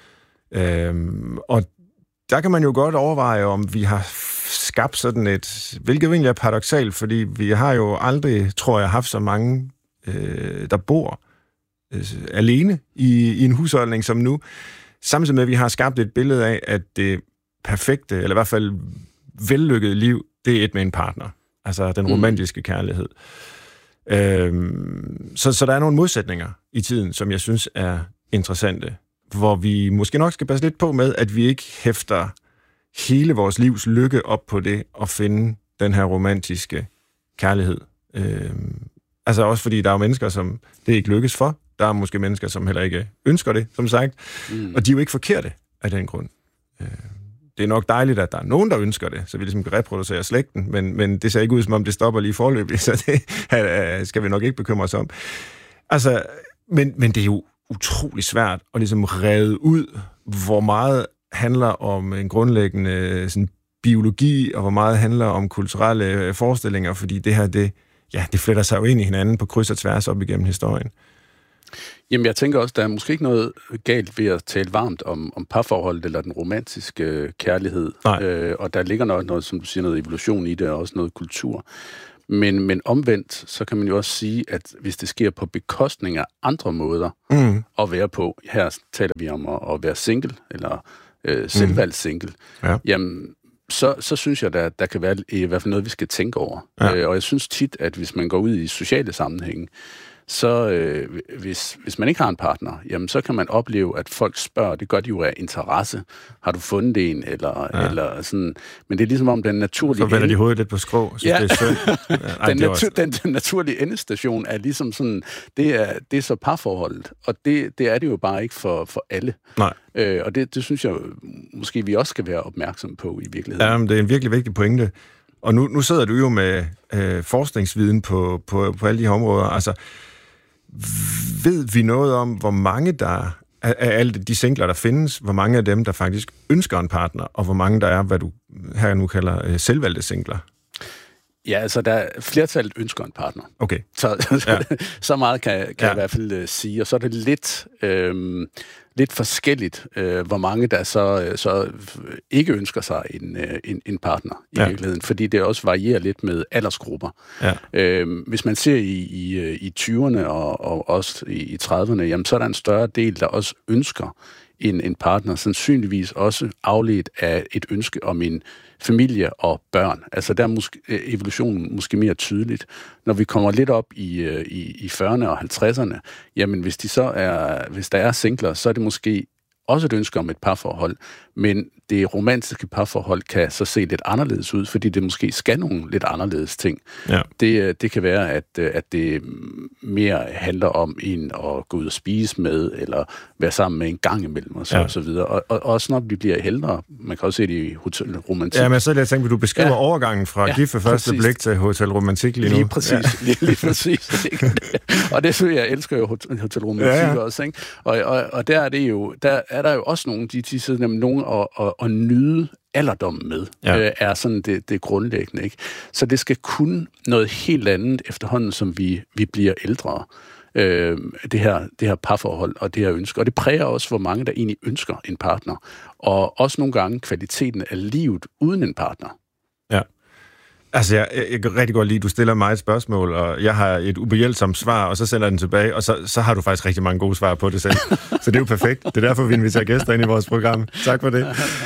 Øhm, og der kan man jo godt overveje, om vi har skabt sådan et, hvilket egentlig er paradoksalt, fordi vi har jo aldrig, tror jeg, haft så mange, øh, der bor øh, alene i, i en husholdning som nu. Samtidig med, at vi har skabt et billede af, at det perfekte, eller i hvert fald vellykkede liv, det er et med en partner. Altså den romantiske mm. kærlighed. Øhm, så, så der er nogle modsætninger i tiden, som jeg synes er interessante, hvor vi måske nok skal passe lidt på med, at vi ikke hæfter hele vores livs lykke op på det at finde den her romantiske kærlighed. Øhm, altså også fordi der er jo mennesker, som det ikke lykkes for. Der er måske mennesker, som heller ikke ønsker det, som sagt. Mm. Og de er jo ikke forkerte af den grund. Øhm. Det er nok dejligt, at der er nogen, der ønsker det, så vi ligesom kan reproducere slægten, men, men det ser ikke ud, som om det stopper lige forløbigt, så det skal vi nok ikke bekymre os om. Altså, men, men det er jo utrolig svært at ligesom redde ud, hvor meget handler om en grundlæggende sådan, biologi, og hvor meget handler om kulturelle forestillinger, fordi det her, det, ja, det fletter sig jo ind i hinanden på kryds og tværs op igennem historien. Jamen, jeg tænker også, der er måske ikke noget galt ved at tale varmt om, om parforholdet eller den romantiske øh, kærlighed. Øh, og der ligger noget, noget, som du siger, noget evolution i det, og også noget kultur. Men, men omvendt, så kan man jo også sige, at hvis det sker på bekostning af andre måder mm. at være på, her taler vi om at, at være single, eller øh, selvvalgt single, mm. ja. jamen, så, så synes jeg, der, der kan være i hvert fald noget, vi skal tænke over. Ja. Øh, og jeg synes tit, at hvis man går ud i sociale sammenhænge, så øh, hvis, hvis man ikke har en partner, jamen så kan man opleve, at folk spørger, det gør de jo af interesse. Har du fundet en? Eller, ja. eller sådan. Men det er ligesom om den naturlige... Så vender de hovedet lidt på skrå, så ja. det er synd. Ej, den, natu- den, den naturlige endestation er ligesom sådan, det er, det er så parforholdet. Og det, det er det jo bare ikke for, for alle. Nej. Øh, og det, det synes jeg måske, vi også skal være opmærksom på i virkeligheden. Ja, men det er en virkelig vigtig pointe. Og nu, nu sidder du jo med øh, forskningsviden på, på, på alle de her områder. Altså, ved vi noget om, hvor mange der af alle de singler, der findes, hvor mange af dem, der faktisk ønsker en partner, og hvor mange der er, hvad du her nu kalder øh, selvvalgte singler? Ja, altså der flertallet ønsker en partner. Okay. Så, ja. så meget kan, kan ja. jeg i hvert fald uh, sige. Og så er det lidt, øh, lidt forskelligt, øh, hvor mange der så, så ikke ønsker sig en, en, en partner i ja. virkeligheden, fordi det også varierer lidt med aldersgrupper. Ja. Øh, hvis man ser i, i, i tyverne og, og også i, i trediverne, jamen, så er der en større del, der også ønsker en, en partner, sandsynligvis også afledt af et ønske om en familie og børn. Altså der er måske, evolutionen måske mere tydeligt. Når vi kommer lidt op i, i, i fyrrerne og halvtredserne, jamen hvis, de så er, hvis der er singler, så er det måske også et ønske om et parforhold, men det romantiske parforhold kan så se lidt anderledes ud, fordi det måske skal nogle lidt anderledes ting. Ja. Det, det kan være, at, at det mere handler om en at gå ud og spise med, eller være sammen med en gang imellem, og så, ja. og så videre. Og, og også når vi bliver ældre, man kan også se det i Hotel Romantik. Ja, men så er det, jeg tænker, du beskriver ja. overgangen fra ja, gift ved første blik til Hotel Romantik lige nu. Lige præcis, ja. lige, lige præcis. Og det synes jeg, jeg elsker jo Hotel Romantik ja, ja. også, ikke? Og, og, og der er det jo, der er der jo også nogle, de, de sidder nemlig nogen og, og, og nyde alderdommen med, ja. øh, er sådan det, det grundlæggende, ikke? Så det skal kun noget helt andet efterhånden, som vi, vi bliver ældre. Øh, det, her, det her parforhold og det her ønske. Og det præger også, hvor mange der egentlig ønsker en partner. Og også nogle gange kvaliteten af livet uden en partner. Ja. Altså, jeg, jeg kan rigtig godt lide, at du stiller mig et spørgsmål, og jeg har et ubehjælpsomt svar, og så sender jeg den tilbage, og så, så har du faktisk rigtig mange gode svar på det selv. Så det er jo perfekt. Det er derfor, vi inviterer gæster ind i vores program. Tak for det.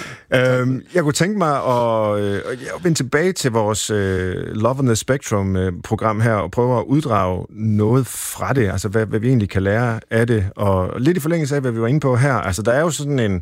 øhm, jeg kunne tænke mig at, øh, at vende tilbage til vores øh, Love on the Spectrum-program her, og prøve at uddrage noget fra det, altså hvad, hvad vi egentlig kan lære af det, og lidt i forlængelse af, hvad vi var inde på her. Altså, der er jo sådan en,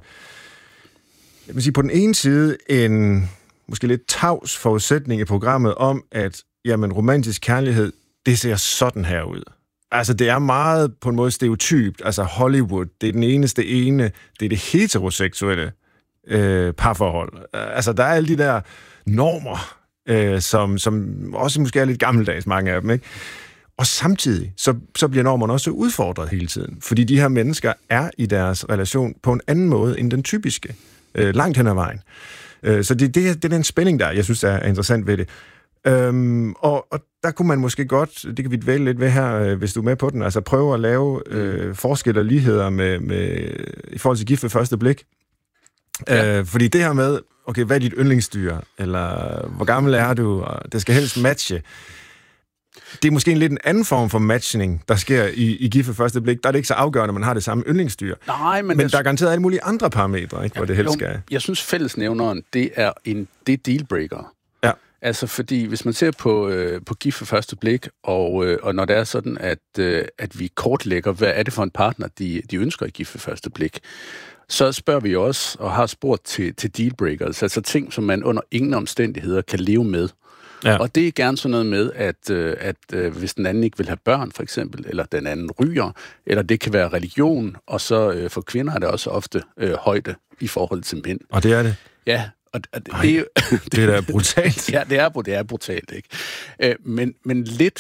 jeg vil sige, på den ene side en måske lidt tavs forudsætning i programmet om, at jamen, romantisk kærlighed, det ser sådan her ud. Altså, det er meget på en måde stereotypt. Altså, Hollywood, det er den eneste ene, det er det heteroseksuelle øh, parforhold. Altså, der er alle de der normer, øh, som, som også måske er lidt gammeldags, mange af dem, ikke? Og samtidig, så, så bliver normerne også udfordret hele tiden, fordi de her mennesker er i deres relation på en anden måde end den typiske, øh, langt hen ad vejen. Så det, det, det er den spænding, der jeg synes er interessant ved det. Øhm, og, og der kunne man måske godt, det kan vi dvæle lidt ved her, hvis du er med på den, altså prøve at lave øh, forskel og ligheder med, med, i forhold til gift ved første blik. Ja. Øh, fordi det her med, okay, hvad er dit yndlingsdyr, eller hvor gammel er du, og det skal helst matche. Det er måske en lidt en anden form for matchning, der sker i, i gift ved første blik. Der er det ikke så afgørende, at man har det samme yndlingsdyr. Nej, men, men der er garanteret alle mulige andre parametre, ikke, hvor ja, det helst skal. Jeg synes, fællesnævneren, det er en det er dealbreaker. Ja. Altså, fordi hvis man ser på, øh, på gift ved første blik, og, øh, og når det er sådan, at, øh, at vi kortlægger, hvad er det for en partner, de, de ønsker i gift ved første blik, så spørger vi også, og har spurgt til, til dealbreakers, altså ting, som man under ingen omstændigheder kan leve med. Ja. Og det er gerne sådan noget med, at, at, at hvis den anden ikke vil have børn, for eksempel, eller den anden ryger, eller det kan være religion, og så øh, for kvinder er det også ofte øh, højde i forhold til mænd. Og det er det? Ja. Og, og det, Ej, det, er jo, det er da brutalt. Ja, det er, det er brutalt, ikke? Øh, men, men lidt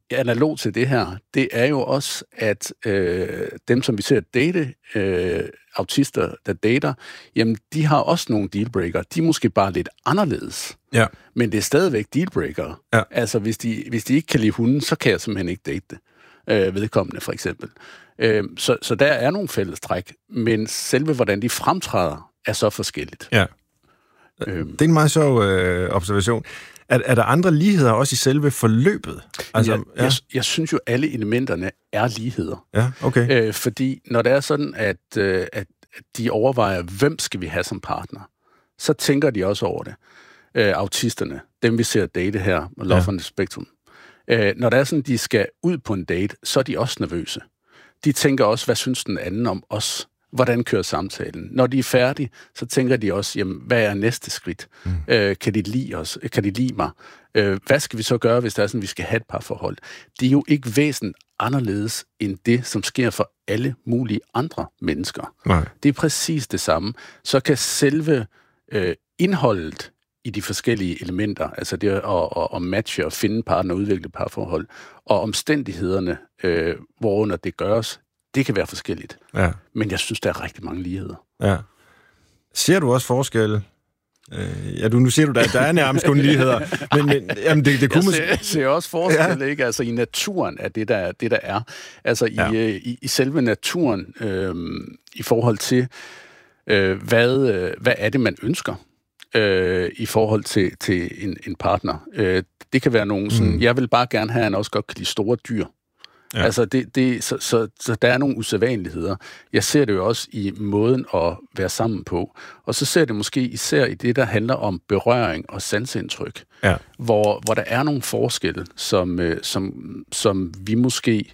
analog til det her, det er jo også, at øh, dem, som vi ser date, øh, autister, der dater, jamen, de har også nogle dealbreaker. De er måske bare lidt anderledes. Ja. Men det er stadigvæk dealbreaker. Ja. Altså, hvis de, hvis de ikke kan lide hunden, så kan jeg simpelthen ikke date det. Øh, vedkommende, for eksempel. Øh, så, så der er nogle fællestræk, men selve, hvordan de fremtræder, er så forskelligt. Ja. Det er en meget sjov øh, observation. Er, er der andre ligheder også i selve forløbet? Altså, jeg, ja. jeg, jeg synes jo, alle elementerne er ligheder. Ja, okay. Øh, fordi når det er sådan, at, øh, at de overvejer, hvem skal vi have som partner, så tænker de også over det. Øh, autisterne, dem vi ser date her, Love on the Spectrum. Øh, når det er sådan, de skal ud på en date, så er de også nervøse. De tænker også, hvad synes den anden om os? Hvordan kører samtalen? Når de er færdige, så tænker de også, jamen, hvad er næste skridt? Mm. Øh, kan de lide os? Kan de lide mig? Øh, hvad skal vi så gøre, hvis det er sådan, vi skal have et parforhold? Det er jo ikke væsentligt anderledes end det, som sker for alle mulige andre mennesker. Nej. Det er præcis det samme. Så kan selve øh, indholdet i de forskellige elementer, altså det at, at, at matche og finde partner og udvikle parforhold, og omstændighederne, øh, hvorunder det gøres, det kan være forskelligt. Ja. Men jeg synes, der er rigtig mange ligheder. Ja. Ser du også forskelle? Øh, ja, du, nu siger du, at der er nærmest kun ligheder. Men, men jamen, det, det kunne jeg ser, jeg ser også forskelle, ja. ikke? Altså i naturen er det, der, det, der er. Altså i, ja. øh, i, i selve naturen, øh, i forhold til, øh, hvad, øh, hvad er det, man ønsker øh, i forhold til, til en, en partner. Øh, det kan være nogen sådan, mm. jeg vil bare gerne have, at han også godt kan lide store dyr. Ja. Altså, det, det, så, så, så der er nogle usædvanligheder. Jeg ser det jo også i måden at være sammen på. Og så ser det måske især i det, der handler om berøring og sansindtryk. Ja. Hvor, hvor der er nogle forskelle, som, øh, som, som vi måske,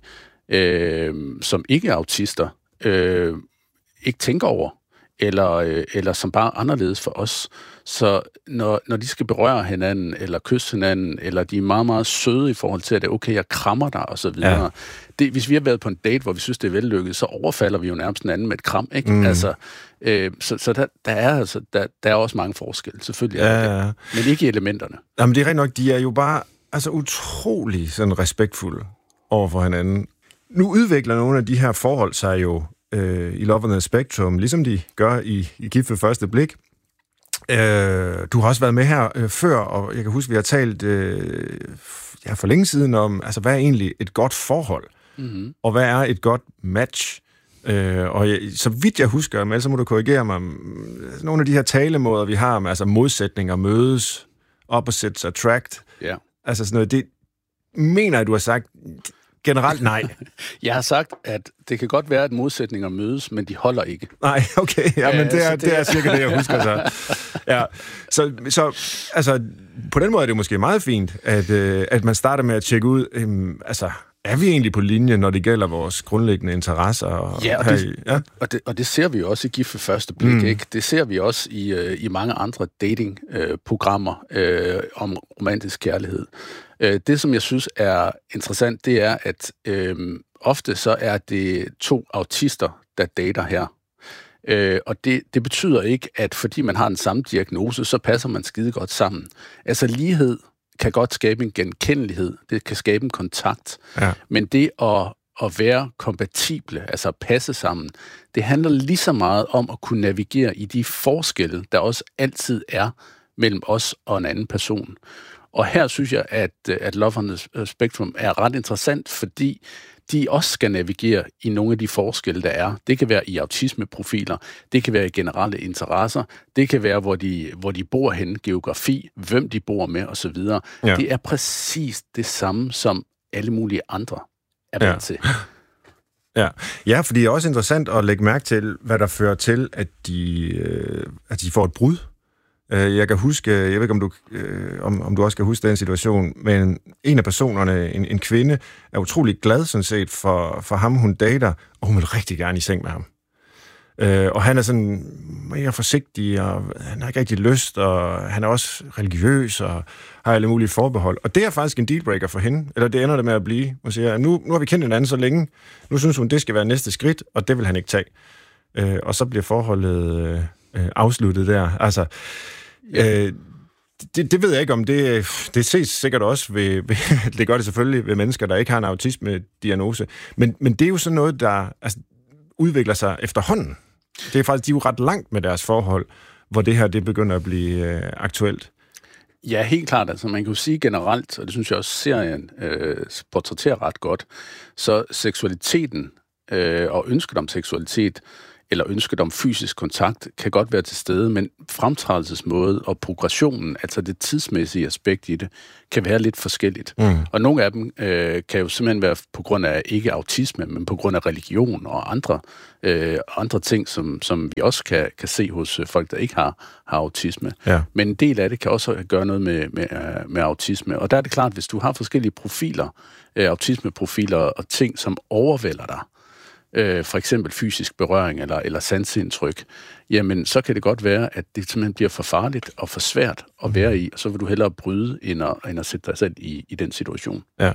øh, som ikke-autister, øh, ikke tænker over. Eller, øh, eller som bare er anderledes for os. Så når, når de skal berøre hinanden, eller kysse hinanden, eller de er meget, meget søde i forhold til, at det er okay, jeg krammer dig, og så videre. Ja. Det, hvis vi har været på en date, hvor vi synes, det er vellykket, så overfalder vi jo nærmest den anden med et kram, ikke? Mm. Altså, øh, så så der, der, er, altså, der, der er også mange forskelle, selvfølgelig. Ja, ja, ja. Men ikke i elementerne. Jamen, det er rigtig nok, de er jo bare altså, utrolig sådan respektfulde over for hinanden. Nu udvikler nogle af de her forhold sig jo i Love on the Spectrum, ligesom de gør i, i Gift ved første blik. Øh, du har også været med her øh, før, og jeg kan huske, vi har talt øh, ja, for længe siden om, altså, hvad er egentlig et godt forhold? Mm-hmm. Og hvad er et godt match? Øh, og jeg, så vidt jeg husker, men så må du korrigere mig, nogle af de her talemåder, vi har med altså modsætninger mødes, opposites attract, yeah. altså sådan noget, det mener jeg, du har sagt generelt nej. Jeg har sagt, at det kan godt være, at modsætninger mødes, men de holder ikke. Nej, okay. Ja, men det er, det, det er cirka det, jeg husker så. Ja. Så, så altså, på den måde er det måske meget fint, at, øh, at man starter med at tjekke ud, øh, altså, er vi egentlig på linje, når det gælder vores grundlæggende interesser? Og, ja, og det, ja. Og, det, og det ser vi jo også i Gift ved første blik, mm. ikke? Det ser vi også i, øh, i mange andre datingprogrammer øh, øh, om romantisk kærlighed. Øh, det, som jeg synes er interessant, det er, at øh, ofte så er det to autister, der dater her. Øh, og det, det betyder ikke, at fordi man har den samme diagnose, så passer man skide godt sammen. Altså lighed kan godt skabe en genkendelighed, det kan skabe en kontakt, ja. Men det at, at være kompatible, altså passe sammen, det handler lige så meget om at kunne navigere i de forskelle, der også altid er mellem os og en anden person. Og her synes jeg, at, at Love on the Spectrum er ret interessant, fordi de også skal navigere i nogle af de forskelle, der er. Det kan være i autismeprofiler, det kan være i generelle interesser, det kan være, hvor de, hvor de bor henne, geografi, hvem de bor med osv. Ja. Det er præcis det samme, som alle mulige andre er vant ja. til. Ja. ja, fordi det er også interessant at lægge mærke til, hvad der fører til, at de, øh, at de får et brud. Jeg kan huske, jeg ved ikke, om du, øh, om, om du også kan huske den situation, men en af personerne, en, en kvinde, er utrolig glad sådan set for, for ham, hun dater, og hun vil rigtig gerne i seng med ham. Øh, og han er sådan mere forsigtig, og han har ikke rigtig lyst, og han er også religiøs, og har alle mulige forbehold. Og det er faktisk en dealbreaker for hende, eller det ender det med at blive. Hun siger, nu, nu har vi kendt hinanden så længe, nu synes hun, det skal være næste skridt, og det vil han ikke tage. Øh, og så bliver forholdet øh, afsluttet der. Altså, Ja. Øh, Det, det ved jeg ikke om. Det, det ses sikkert også ved, ved... Det gør det selvfølgelig ved mennesker, der ikke har en autisme-diagnose. Men, men det er jo sådan noget, der altså, udvikler sig efterhånden. Det er faktisk, de er jo ret langt med deres forhold, hvor det her det begynder at blive øh, aktuelt. Ja, helt klart. Altså, man kan jo sige generelt, og det synes jeg også serien øh, portrætterer ret godt, så seksualiteten øh, og ønsket om seksualitet eller ønsket om fysisk kontakt, kan godt være til stede, men fremtrædelsesmåde og progressionen, altså det tidsmæssige aspekt i det, kan være lidt forskelligt. Mm. Og nogle af dem øh, kan jo simpelthen være på grund af ikke autisme, men på grund af religion og andre, øh, andre ting, som, som vi også kan, kan se hos folk, der ikke har, har autisme. Ja. Men en del af det kan også gøre noget med, med, med autisme. Og der er det klart, hvis du har forskellige profiler, øh, autismeprofiler og ting, som overvælder dig, Øh, for eksempel fysisk berøring eller, eller sanseindtryk, jamen så kan det godt være, at det simpelthen bliver for farligt og for svært at være i, og så vil du hellere bryde, end at, end at sætte dig selv i, i den situation. Ja.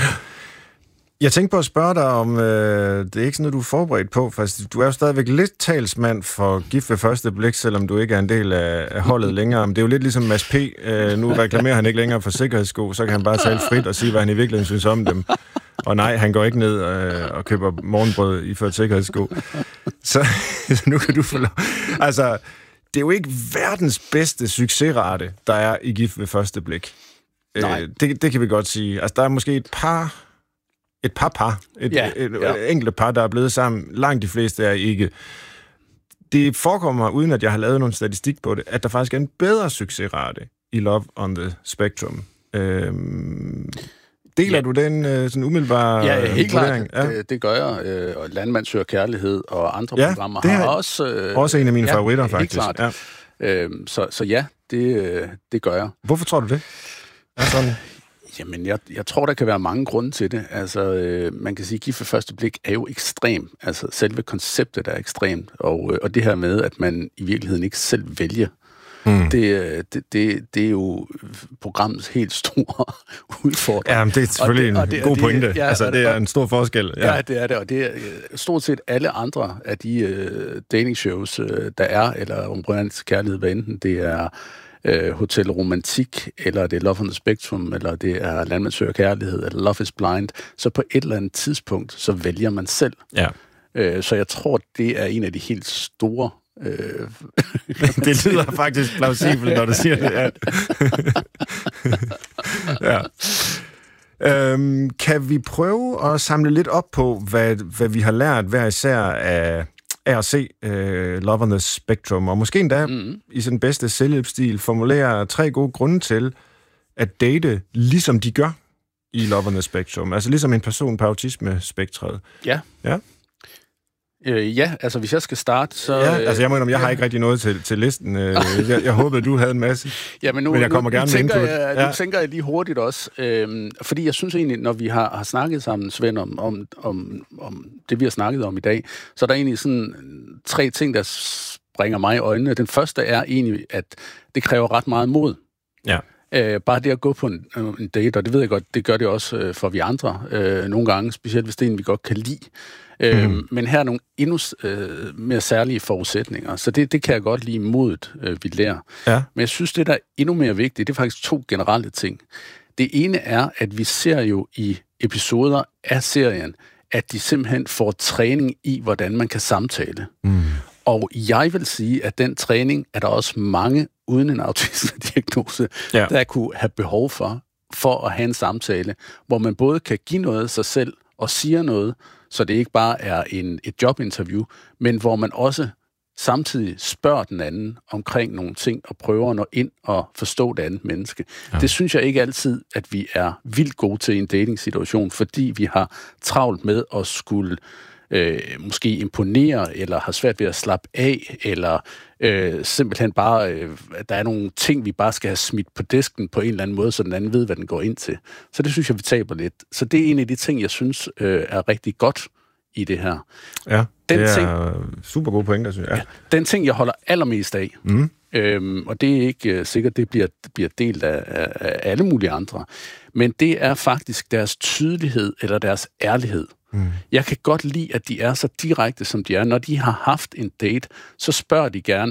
Jeg tænkte på at spørge dig om, øh, det er ikke sådan noget, du er forberedt på, for du er jo stadigvæk lidt talsmand for Gift ved første blik, selvom du ikke er en del af, af holdet længere. Men det er jo lidt ligesom Mads P. Øh, nu reklamerer han ikke længere for sikkerhedssko, så kan han bare tale frit og sige, hvad han i virkeligheden synes om dem. Og nej, han går ikke ned øh, og køber morgenbrød i for et sikkerhedssko. Så, så nu kan du få lov. Altså, det er jo ikke verdens bedste succesrate, der er i Gift ved første blik. Øh, det, det kan vi godt sige. Altså, der er måske et par... Et par par, et, ja, et, et, ja. et enkelt par, der er blevet sammen. Langt de fleste er ikke. Det forekommer, uden at jeg har lavet nogen statistik på det, at der faktisk er en bedre succesrate i Love on the Spectrum. Øhm, deler ja. du den øh, sådan umiddelbare ja, helt vurdering? Klart. Ja, det, det gør jeg. Øh, og Landmand søger kærlighed og andre ja, programmer det har også... Øh, også en af mine ja, favoritter, faktisk. Helt klart. Ja. Øhm, så, så ja, det, øh, det gør jeg. Hvorfor tror du det? Er sådan... Jamen, jeg, jeg tror, der kan være mange grunde til det. Altså, øh, man kan sige, at Gift ved første blik er jo ekstrem. Altså, selve konceptet er ekstremt. Og, øh, og det her med, at man i virkeligheden ikke selv vælger, mm. det, det, det, det er jo programmets helt store udfordring. Ja, men det er selvfølgelig og det, og det, en god pointe. Ja, altså, det er en stor forskel. Ja. ja, det er det. Og det er stort set alle andre af de uh, dating-shows, uh, der er, eller om Brøndens kærlighed, hvad enten det er Hotel Romantik, eller det er Love on the Spectrum, eller det er Landmand søger kærlighed, eller Love is Blind, så på et eller andet tidspunkt, så vælger man selv. Ja. Øh, så jeg tror, det er en af de helt store... Øh... det lyder faktisk plausibelt, når du siger det. Ja. ja. Øhm, kan vi prøve at samle lidt op på, hvad, hvad vi har lært hver især af... af at se uh, Love on the Spectrum, og måske endda mm. i sin bedste selvhjælpsstil formulere tre gode grunde til at date, ligesom de gør i Love on the Spectrum. Altså ligesom en person på autisme-spektret. Ja. Ja. Øh, ja, altså hvis jeg skal starte, så... Ja, altså jeg mener, jeg har ikke rigtig noget til, til listen. Jeg, jeg håbede, du havde en masse. Ja, men nu, men jeg kommer nu, gerne nu, tænker, jeg, ja. nu tænker jeg lige hurtigt også, øhm, fordi jeg synes egentlig, når vi har, har snakket sammen, Svend, om, om, om, om det, vi har snakket om i dag, så er der egentlig sådan tre ting, der springer mig i øjnene. Den første er egentlig, at det kræver ret meget mod. Ja. Øh, bare det at gå på en, en date, og det ved jeg godt, det gør det også øh, for vi andre øh, nogle gange, specielt hvis det er en, vi godt kan lide. Øh, mm. Men her er nogle endnu øh, mere særlige forudsætninger, så det, det kan jeg godt lide modet, øh, vi lærer. Ja. Men jeg synes, det der er endnu mere vigtigt, det er faktisk to generelle ting. Det ene er, at vi ser jo i episoder af serien, at de simpelthen får træning i, hvordan man kan samtale. Mm. Og jeg vil sige, at den træning er der også mange uden en autisme-diagnose, ja. der kunne have behov for, for at have en samtale, hvor man både kan give noget af sig selv og siger noget, så det ikke bare er en, et jobinterview, men hvor man også samtidig spørger den anden omkring nogle ting og prøver at nå ind og forstå det andet menneske. Ja. Det synes jeg ikke altid, at vi er vildt gode til i en dating-situation, fordi vi har travlt med at skulle øh, måske imponere, eller har svært ved at slappe af, eller øh, simpelthen bare, øh, at der er nogle ting, vi bare skal have smidt på disken på en eller anden måde, så den anden ved, hvad den går ind til. Så det synes jeg, vi taber lidt. Så det er en af de ting, jeg synes øh, er rigtig godt i det her. Ja, den det er ting, super gode pointer, synes jeg. Ja, den ting, jeg holder allermest af, mm. øhm, og det er ikke uh, sikkert, det bliver, bliver delt af, af alle mulige andre, men det er faktisk deres tydelighed eller deres ærlighed. Mm. Jeg kan godt lide, at de er så direkte, som de er. Når de har haft en date, så spørger de gerne,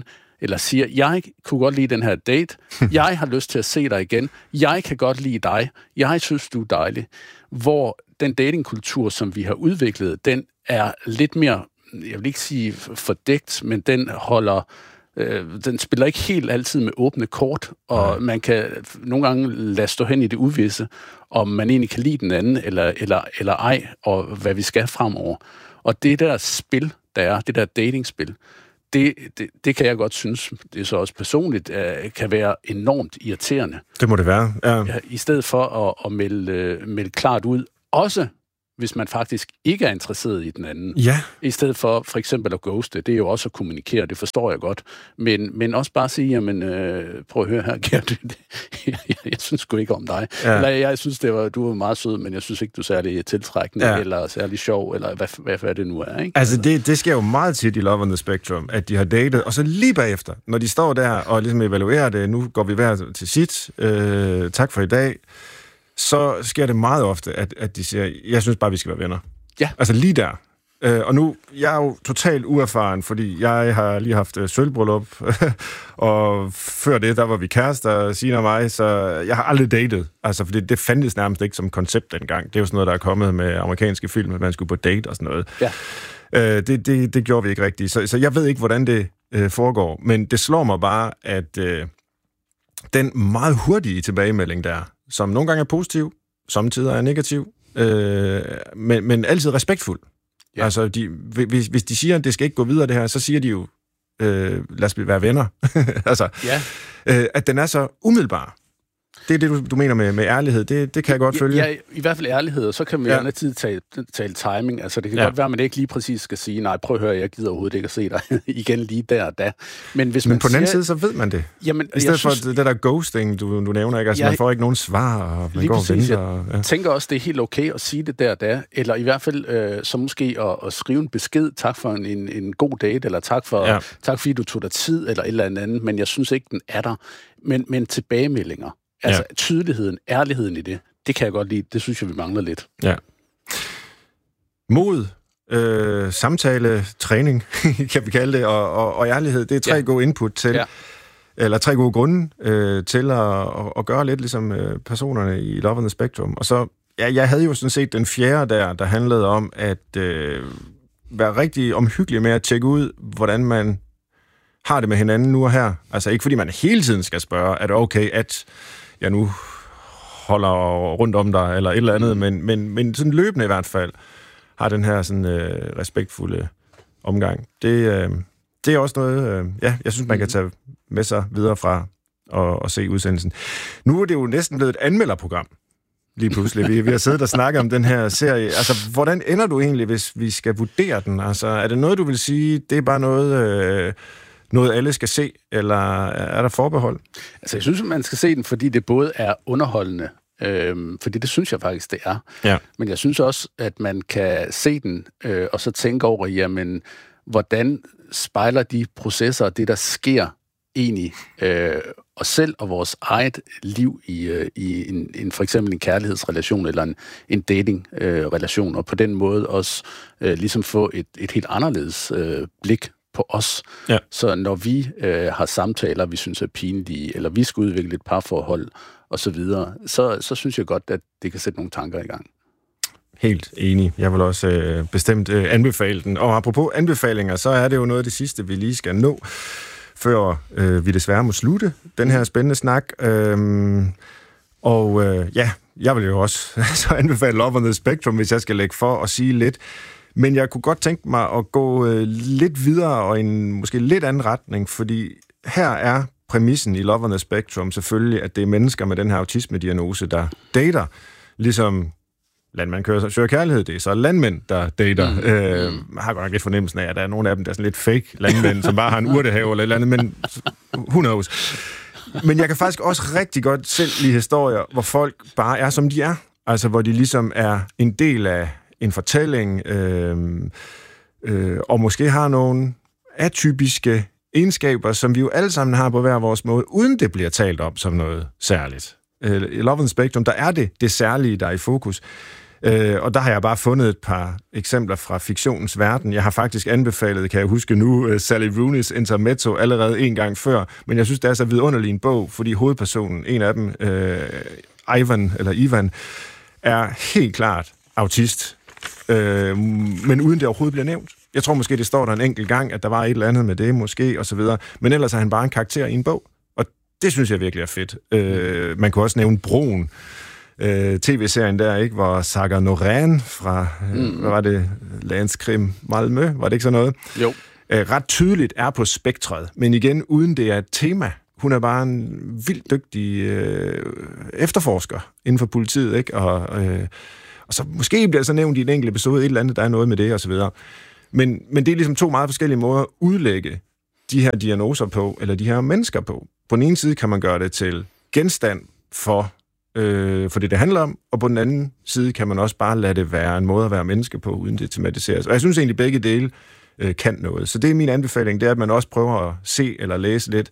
eller siger, jeg kunne godt lide den her date, jeg har lyst til at se dig igen, jeg kan godt lide dig, jeg synes, du er dejlig. Hvor den datingkultur, som vi har udviklet, den er lidt mere, jeg vil ikke sige fordækt, men den holder, øh, den spiller ikke helt altid med åbne kort, og Nej. man kan nogle gange lade stå hen i det uvisse, om man egentlig kan lide den anden, eller, eller, eller ej, og hvad vi skal fremover. Og det der spil, der er, det der datingspil, det, det, det kan jeg godt synes, det er så også personligt, uh, kan være enormt irriterende. Det må det være, ja. I stedet for at, at melde, uh, melde klart ud, også hvis man faktisk ikke er interesseret i den anden. Ja. I stedet for for eksempel at ghoste, det er jo også at kommunikere, det forstår jeg godt. Men, men også bare sige, jamen, øh, prøv at høre her, Gert, jeg, jeg synes sgu ikke om dig. Ja. Eller jeg synes, det var, du var meget sød, men jeg synes ikke, du er særlig tiltrækkende, ja. eller særlig sjov, eller hvad, hvad, hvad det nu er. Ikke? Altså, det, det sker jo meget tit i Love on the Spectrum, at de har datet, og så lige bagefter, når de står der og ligesom evaluerer det, nu går vi hver til sit, øh, tak for i dag, så sker det meget ofte, at, at de siger, jeg synes bare, vi skal være venner. Ja. Altså lige der. Øh, og nu, jeg er jo totalt uerfaren, fordi jeg har lige haft øh, sølvbryllup, og før det, der var vi kærester, Signe og mig, så jeg har aldrig datet. Altså, fordi det fandtes nærmest ikke som koncept dengang. Det er jo sådan noget, der er kommet med amerikanske film, at man skulle på date og sådan noget. Ja. Øh, det, det, det gjorde vi ikke rigtigt. Så, så jeg ved ikke, hvordan det øh, foregår, men det slår mig bare, at øh, den meget hurtige tilbagemelding der, som nogle gange er positiv, samtidig er negativ, øh, men, men altid respektfuld. Ja. Altså, de, hvis, hvis de siger, at det skal ikke gå videre det her, så siger de jo, øh, lad os være venner. altså, ja. øh, at den er så umiddelbar. Det er det, du, du mener med, med ærlighed. Det, det kan jeg godt følge. Ja, i hvert fald ærlighed, og så kan man jo ja. altid tale, tale timing. Altså, det kan ja. godt være, at man ikke lige præcis skal sige, nej, prøv at høre, jeg gider overhovedet ikke at se dig igen lige der og da. Men, hvis Men man på den anden siger, side, så ved man det. Jamen, I stedet synes, for det der ghosting, du, du nævner, ikke? Altså, jeg, man får ikke nogen svar, og man går og venter. Og, ja. Jeg tænker også, det er helt okay at sige det der og da, eller i hvert fald øh, så måske at, at skrive en besked, tak for en, en, en god date, eller tak, for, ja. tak fordi du tog dig tid, eller et eller andet, men jeg synes ikke, den er der. Men, men tilbagemeldinger. Altså ja. tydeligheden, ærligheden i det, det kan jeg godt lide. Det synes jeg, vi mangler lidt. Ja. Mod, øh, samtale, træning, kan vi kalde det, og, og, og ærlighed, det er tre ja. gode input til, ja. eller tre gode grunde øh, til at, at, at gøre lidt ligesom øh, personerne i Love on the Spectrum. Og så, ja, jeg havde jo sådan set den fjerde der, der handlede om at øh, være rigtig omhyggelig med at tjekke ud, hvordan man har det med hinanden nu og her. Altså ikke fordi man hele tiden skal spørge, er det okay, at jeg nu holder rundt om dig, eller et eller andet, men, men, men sådan løbende i hvert fald, har den her sådan øh, respektfulde omgang. Det, øh, det er også noget, øh, ja, jeg synes, man kan tage med sig videre fra og, og se udsendelsen. Nu er det jo næsten blevet et anmelderprogram, lige pludselig. Vi, vi har siddet og snakket om den her serie. Altså, hvordan ender du egentlig, hvis vi skal vurdere den? Altså, er det noget, du vil sige, det er bare noget... Øh, noget alle skal se, eller er der forbehold? Altså, jeg synes, man skal se den, fordi det både er underholdende, øhm, fordi det synes jeg faktisk, det er. Ja. Men jeg synes også, at man kan se den, øh, og så tænke over, jamen, hvordan spejler de processer, det der sker egentlig, øh, os selv og vores eget liv i, øh, i en, en, for eksempel en kærlighedsrelation, eller en, en datingrelation, øh, og på den måde også øh, ligesom få et, et helt anderledes øh, blik på os. Ja. Så når vi øh, har samtaler, vi synes er pinlige, eller vi skal udvikle et parforhold, og så videre, så, så synes jeg godt, at det kan sætte nogle tanker i gang. Helt enig. Jeg vil også øh, bestemt øh, anbefale den. Og apropos anbefalinger, så er det jo noget af det sidste, vi lige skal nå, før øh, vi desværre må slutte den her spændende snak. Øhm, og øh, ja, jeg vil jo også så anbefale Love on the Spectrum, hvis jeg skal lægge for at sige lidt. Men jeg kunne godt tænke mig at gå øh, lidt videre og i en måske lidt anden retning, fordi her er præmissen i Love on the Spectrum selvfølgelig, at det er mennesker med den her autisme-diagnose, der dater, ligesom landmænd kører, søger kærlighed, det er så landmænd, der dater. Mm. Øh, jeg har godt nok lidt fornemmelsen af, at der er nogle af dem, der er sådan lidt fake landmænd, som bare har en urtehave eller et eller andet, men who knows. Men jeg kan faktisk også rigtig godt selv lide historier, hvor folk bare er, som de er. Altså, hvor de ligesom er en del af en fortælling, øh, øh, og måske har nogle atypiske egenskaber, som vi jo alle sammen har på hver vores måde, uden det bliver talt om som noget særligt. Øh, I Love on the Spectrum, der er det det særlige, der er i fokus. Øh, og der har jeg bare fundet et par eksempler fra fiktionens verden. Jeg har faktisk anbefalet, kan jeg huske nu, Sally Rooney's Intermezzo allerede en gang før, men jeg synes, det er så vidunderlig en bog, fordi hovedpersonen, en af dem, øh, Ivan, eller Ivan, er helt klart autist, øh, men uden det overhovedet bliver nævnt. Jeg tror måske, det står der en enkelt gang, at der var et eller andet med det, måske, og så videre. Men ellers er han bare en karakter i en bog, og det synes jeg virkelig er fedt. Øh, man kunne også nævne Broen, øh, tv-serien der, ikke, hvor Saga Noran fra, øh, mm. hvad var det, Landskrim Malmø, var det ikke sådan noget? Jo. Øh, ret tydeligt er på spektret, men igen, uden det er et tema. Hun er bare en vildt dygtig øh, efterforsker inden for politiet, ikke? Og, øh, og så måske bliver så nævnt i en enkelt episode et eller andet, der er noget med det, og så videre. Men, men det er ligesom to meget forskellige måder at udlægge de her diagnoser på, eller de her mennesker på. På den ene side kan man gøre det til genstand for, øh, for det, det handler om, og på den anden side kan man også bare lade det være en måde at være menneske på, uden det tematiseres. Og jeg synes egentlig, begge dele øh, kan noget. Så det er min anbefaling, det er, at man også prøver at se eller læse lidt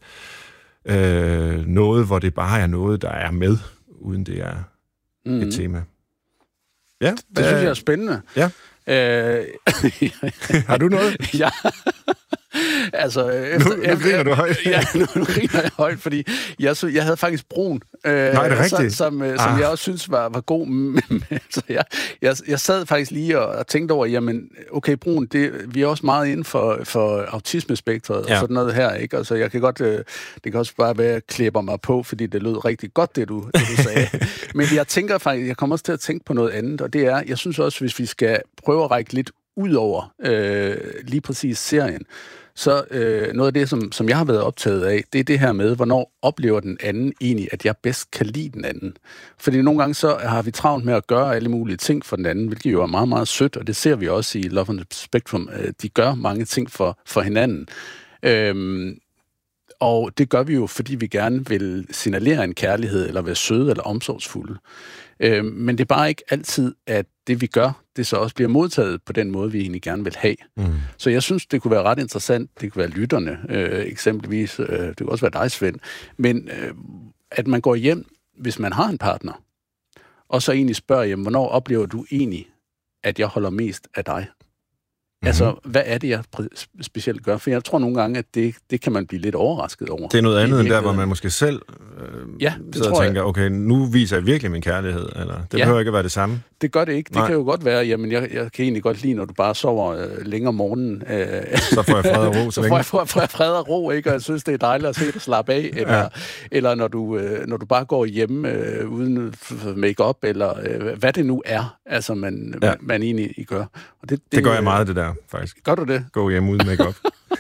øh, noget, hvor det bare er noget, der er med, uden det er mm. et tema. Ja, det øh, synes jeg er spændende. Ja. Øh, Har du noget? Ja. Altså, efter, nu, nu griner du højt. Ja, nu, nu griner jeg højt, fordi jeg, så, jeg havde faktisk Broen, øh, Nej, det er rigtigt. som, som, som jeg også synes var, var god. Så jeg, jeg, jeg sad faktisk lige og, og tænkte over, jamen, okay, Broen, det, vi er også meget inden for, for autismespektret ja. og sådan noget her, ikke? Altså, jeg kan godt, øh, det kan også bare være, at jeg klæber mig på, fordi det lød rigtig godt, det du, det, du sagde. Men jeg tænker faktisk, jeg kommer også til at tænke på noget andet, og det er, jeg synes også, hvis vi skal prøve at række lidt ud over øh, lige præcis serien, så øh, noget af det, som, som jeg har været optaget af, det er det her med, hvornår oplever den anden egentlig, at jeg bedst kan lide den anden. Fordi nogle gange så har vi travlt med at gøre alle mulige ting for den anden, hvilket jo er meget, meget sødt, og det ser vi også i Love on the Spectrum. De gør mange ting for, for hinanden. Øhm, og det gør vi jo, fordi vi gerne vil signalere en kærlighed, eller være søde eller omsorgsfulde. Øhm, men det er bare ikke altid, at det vi gør, det så også bliver modtaget på den måde, vi egentlig gerne vil have. Mm. Så jeg synes, det kunne være ret interessant, det kunne være lytterne, øh, eksempelvis, øh, det kunne også være dig, Svend, men øh, at man går hjem, hvis man har en partner, og så egentlig spørger, jamen, hvornår oplever du egentlig, at jeg holder mest af dig? Mm-hmm. Altså, hvad er det, jeg specielt gør? For jeg tror nogle gange, at det, det kan man blive lidt overrasket over. Det er noget andet end der, hvor man måske selv øh, ja, sidder og tænker, okay, nu viser jeg virkelig min kærlighed, eller det ja. behøver ikke at være det samme. Det gør det ikke. Det Nej. kan jo godt være, jamen, jeg, jeg kan egentlig godt lide, når du bare sover øh, længere om morgenen. Øh, så får jeg fred og ro. Så, så får jeg, får, får jeg fred og ro, ikke? Og jeg synes, det er dejligt at se dig slappe af. Eller, ja. eller når, du, øh, når du bare går hjemme øh, uden make-up, eller øh, hvad det nu er, altså man, ja. man, man egentlig gør. Og det, det, det gør jeg meget, det der, faktisk. Gør du det? Gå hjem uden make-up.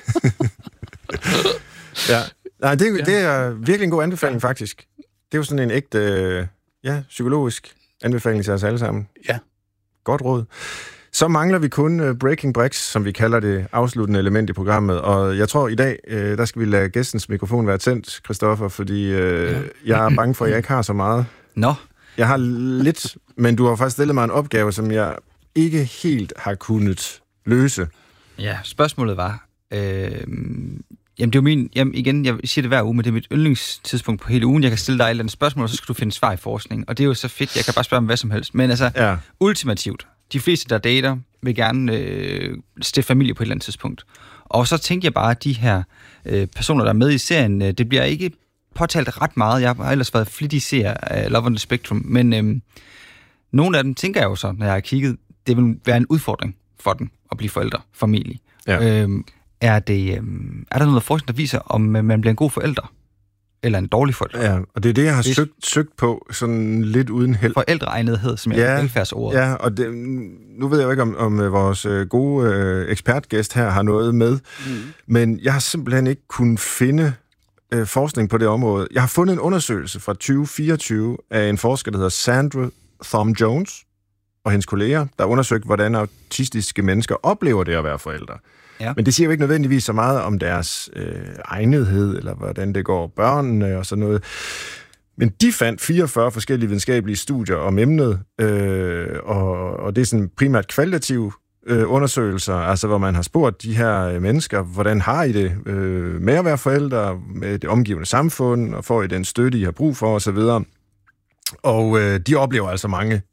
ja. Nej, det, det er virkelig en god anbefaling, faktisk. Det er jo sådan en ægte, ja, psykologisk anbefaling til os alle sammen. Ja. Godt råd. Så mangler vi kun Breaking Bricks, som vi kalder det afsluttende element i programmet. Og jeg tror, i dag, der skal vi lade gæstens mikrofon være tændt, Christoffer, fordi øh, ja. jeg er bange for, at jeg ikke har så meget. Nå. Jeg har lidt, men du har faktisk stillet mig en opgave, som jeg ikke helt har kunnet løse. Ja, spørgsmålet var... Øh, jamen, det er jo min... Jamen, igen, jeg siger det hver uge, men det er mit yndlingstidspunkt på hele ugen. Jeg kan stille dig et eller andet spørgsmål, og så skal du finde svar i forskning. Og det er jo så fedt. Jeg kan bare spørge om hvad som helst. Men altså, ja. ultimativt. De fleste, der dater, vil gerne øh, stifte familie på et eller andet tidspunkt. Og så tænker jeg bare, at de her øh, personer, der er med i serien, øh, det bliver ikke påtalt ret meget. Jeg har ellers været flittig seer af Love on the Spectrum. Men øh, nogle af dem tænker jeg jo så, når jeg har kigget, det vil være en udfordring for dem at blive forældre, familie. Ja. Øhm, er, det, øhm, er der noget forskning, der viser, om man bliver en god forælder? Eller en dårlig forælder? Ja, og det er det, jeg har søgt, søgt på, sådan lidt uden held. Forældreegnethed, som ja, er velfærdsordet. Ja, og det, nu ved jeg jo ikke, om, om vores gode øh, ekspertgæst her har noget med, mm. men jeg har simpelthen ikke kunnet finde øh, forskning på det område. Jeg har fundet en undersøgelse fra tyve fireogtyve af en forsker, der hedder Sandra Thom Jones, og hendes kolleger, der undersøgte, hvordan autistiske mennesker oplever det at være forældre. Ja. Men det siger jo ikke nødvendigvis så meget om deres øh, egnethed, eller hvordan det går børnene og sådan noget. Men de fandt fireogfyrre forskellige videnskabelige studier om emnet, øh, og, og det er sådan primært kvalitative øh, undersøgelser, altså hvor man har spurgt de her mennesker, hvordan har I det øh, med at være forældre, med det omgivende samfund, og får I den støtte, I har brug for, osv. Og øh, de oplever altså mange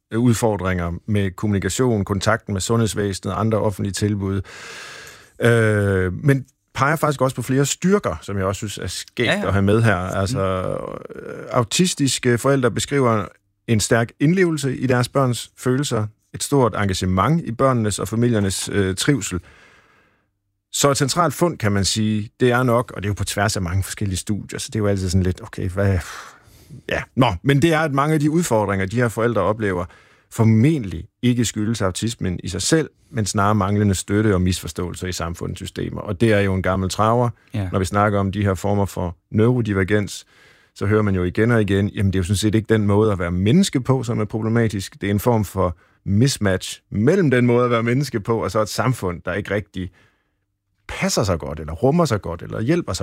udfordringer med kommunikation, kontakten med sundhedsvæsenet og andre offentlige tilbud. Øh, men peger faktisk også på flere styrker, som jeg også synes er skægt ja, ja. at have med her. Altså, autistiske forældre beskriver en stærk indlevelse i deres børns følelser, et stort engagement i børnenes og familiernes øh, trivsel. Så et centralt fund, kan man sige, det er nok, og det er jo på tværs af mange forskellige studier, så det er jo altid sådan lidt, okay, hvad... Ja, nå, men det er, at mange af de udfordringer, de her forældre oplever, formentlig ikke skyldes autismen i sig selv, men snarere manglende støtte og misforståelser i samfundets systemer. Og det er jo en gammel traver. Ja. Når vi snakker om de her former for neurodivergens, så hører man jo igen og igen, jamen det er jo sådan set ikke den måde at være menneske på, som er problematisk. Det er en form for mismatch mellem den måde at være menneske på, og så et samfund, der ikke rigtig passer sig godt, eller rummer sig godt, eller hjælper sig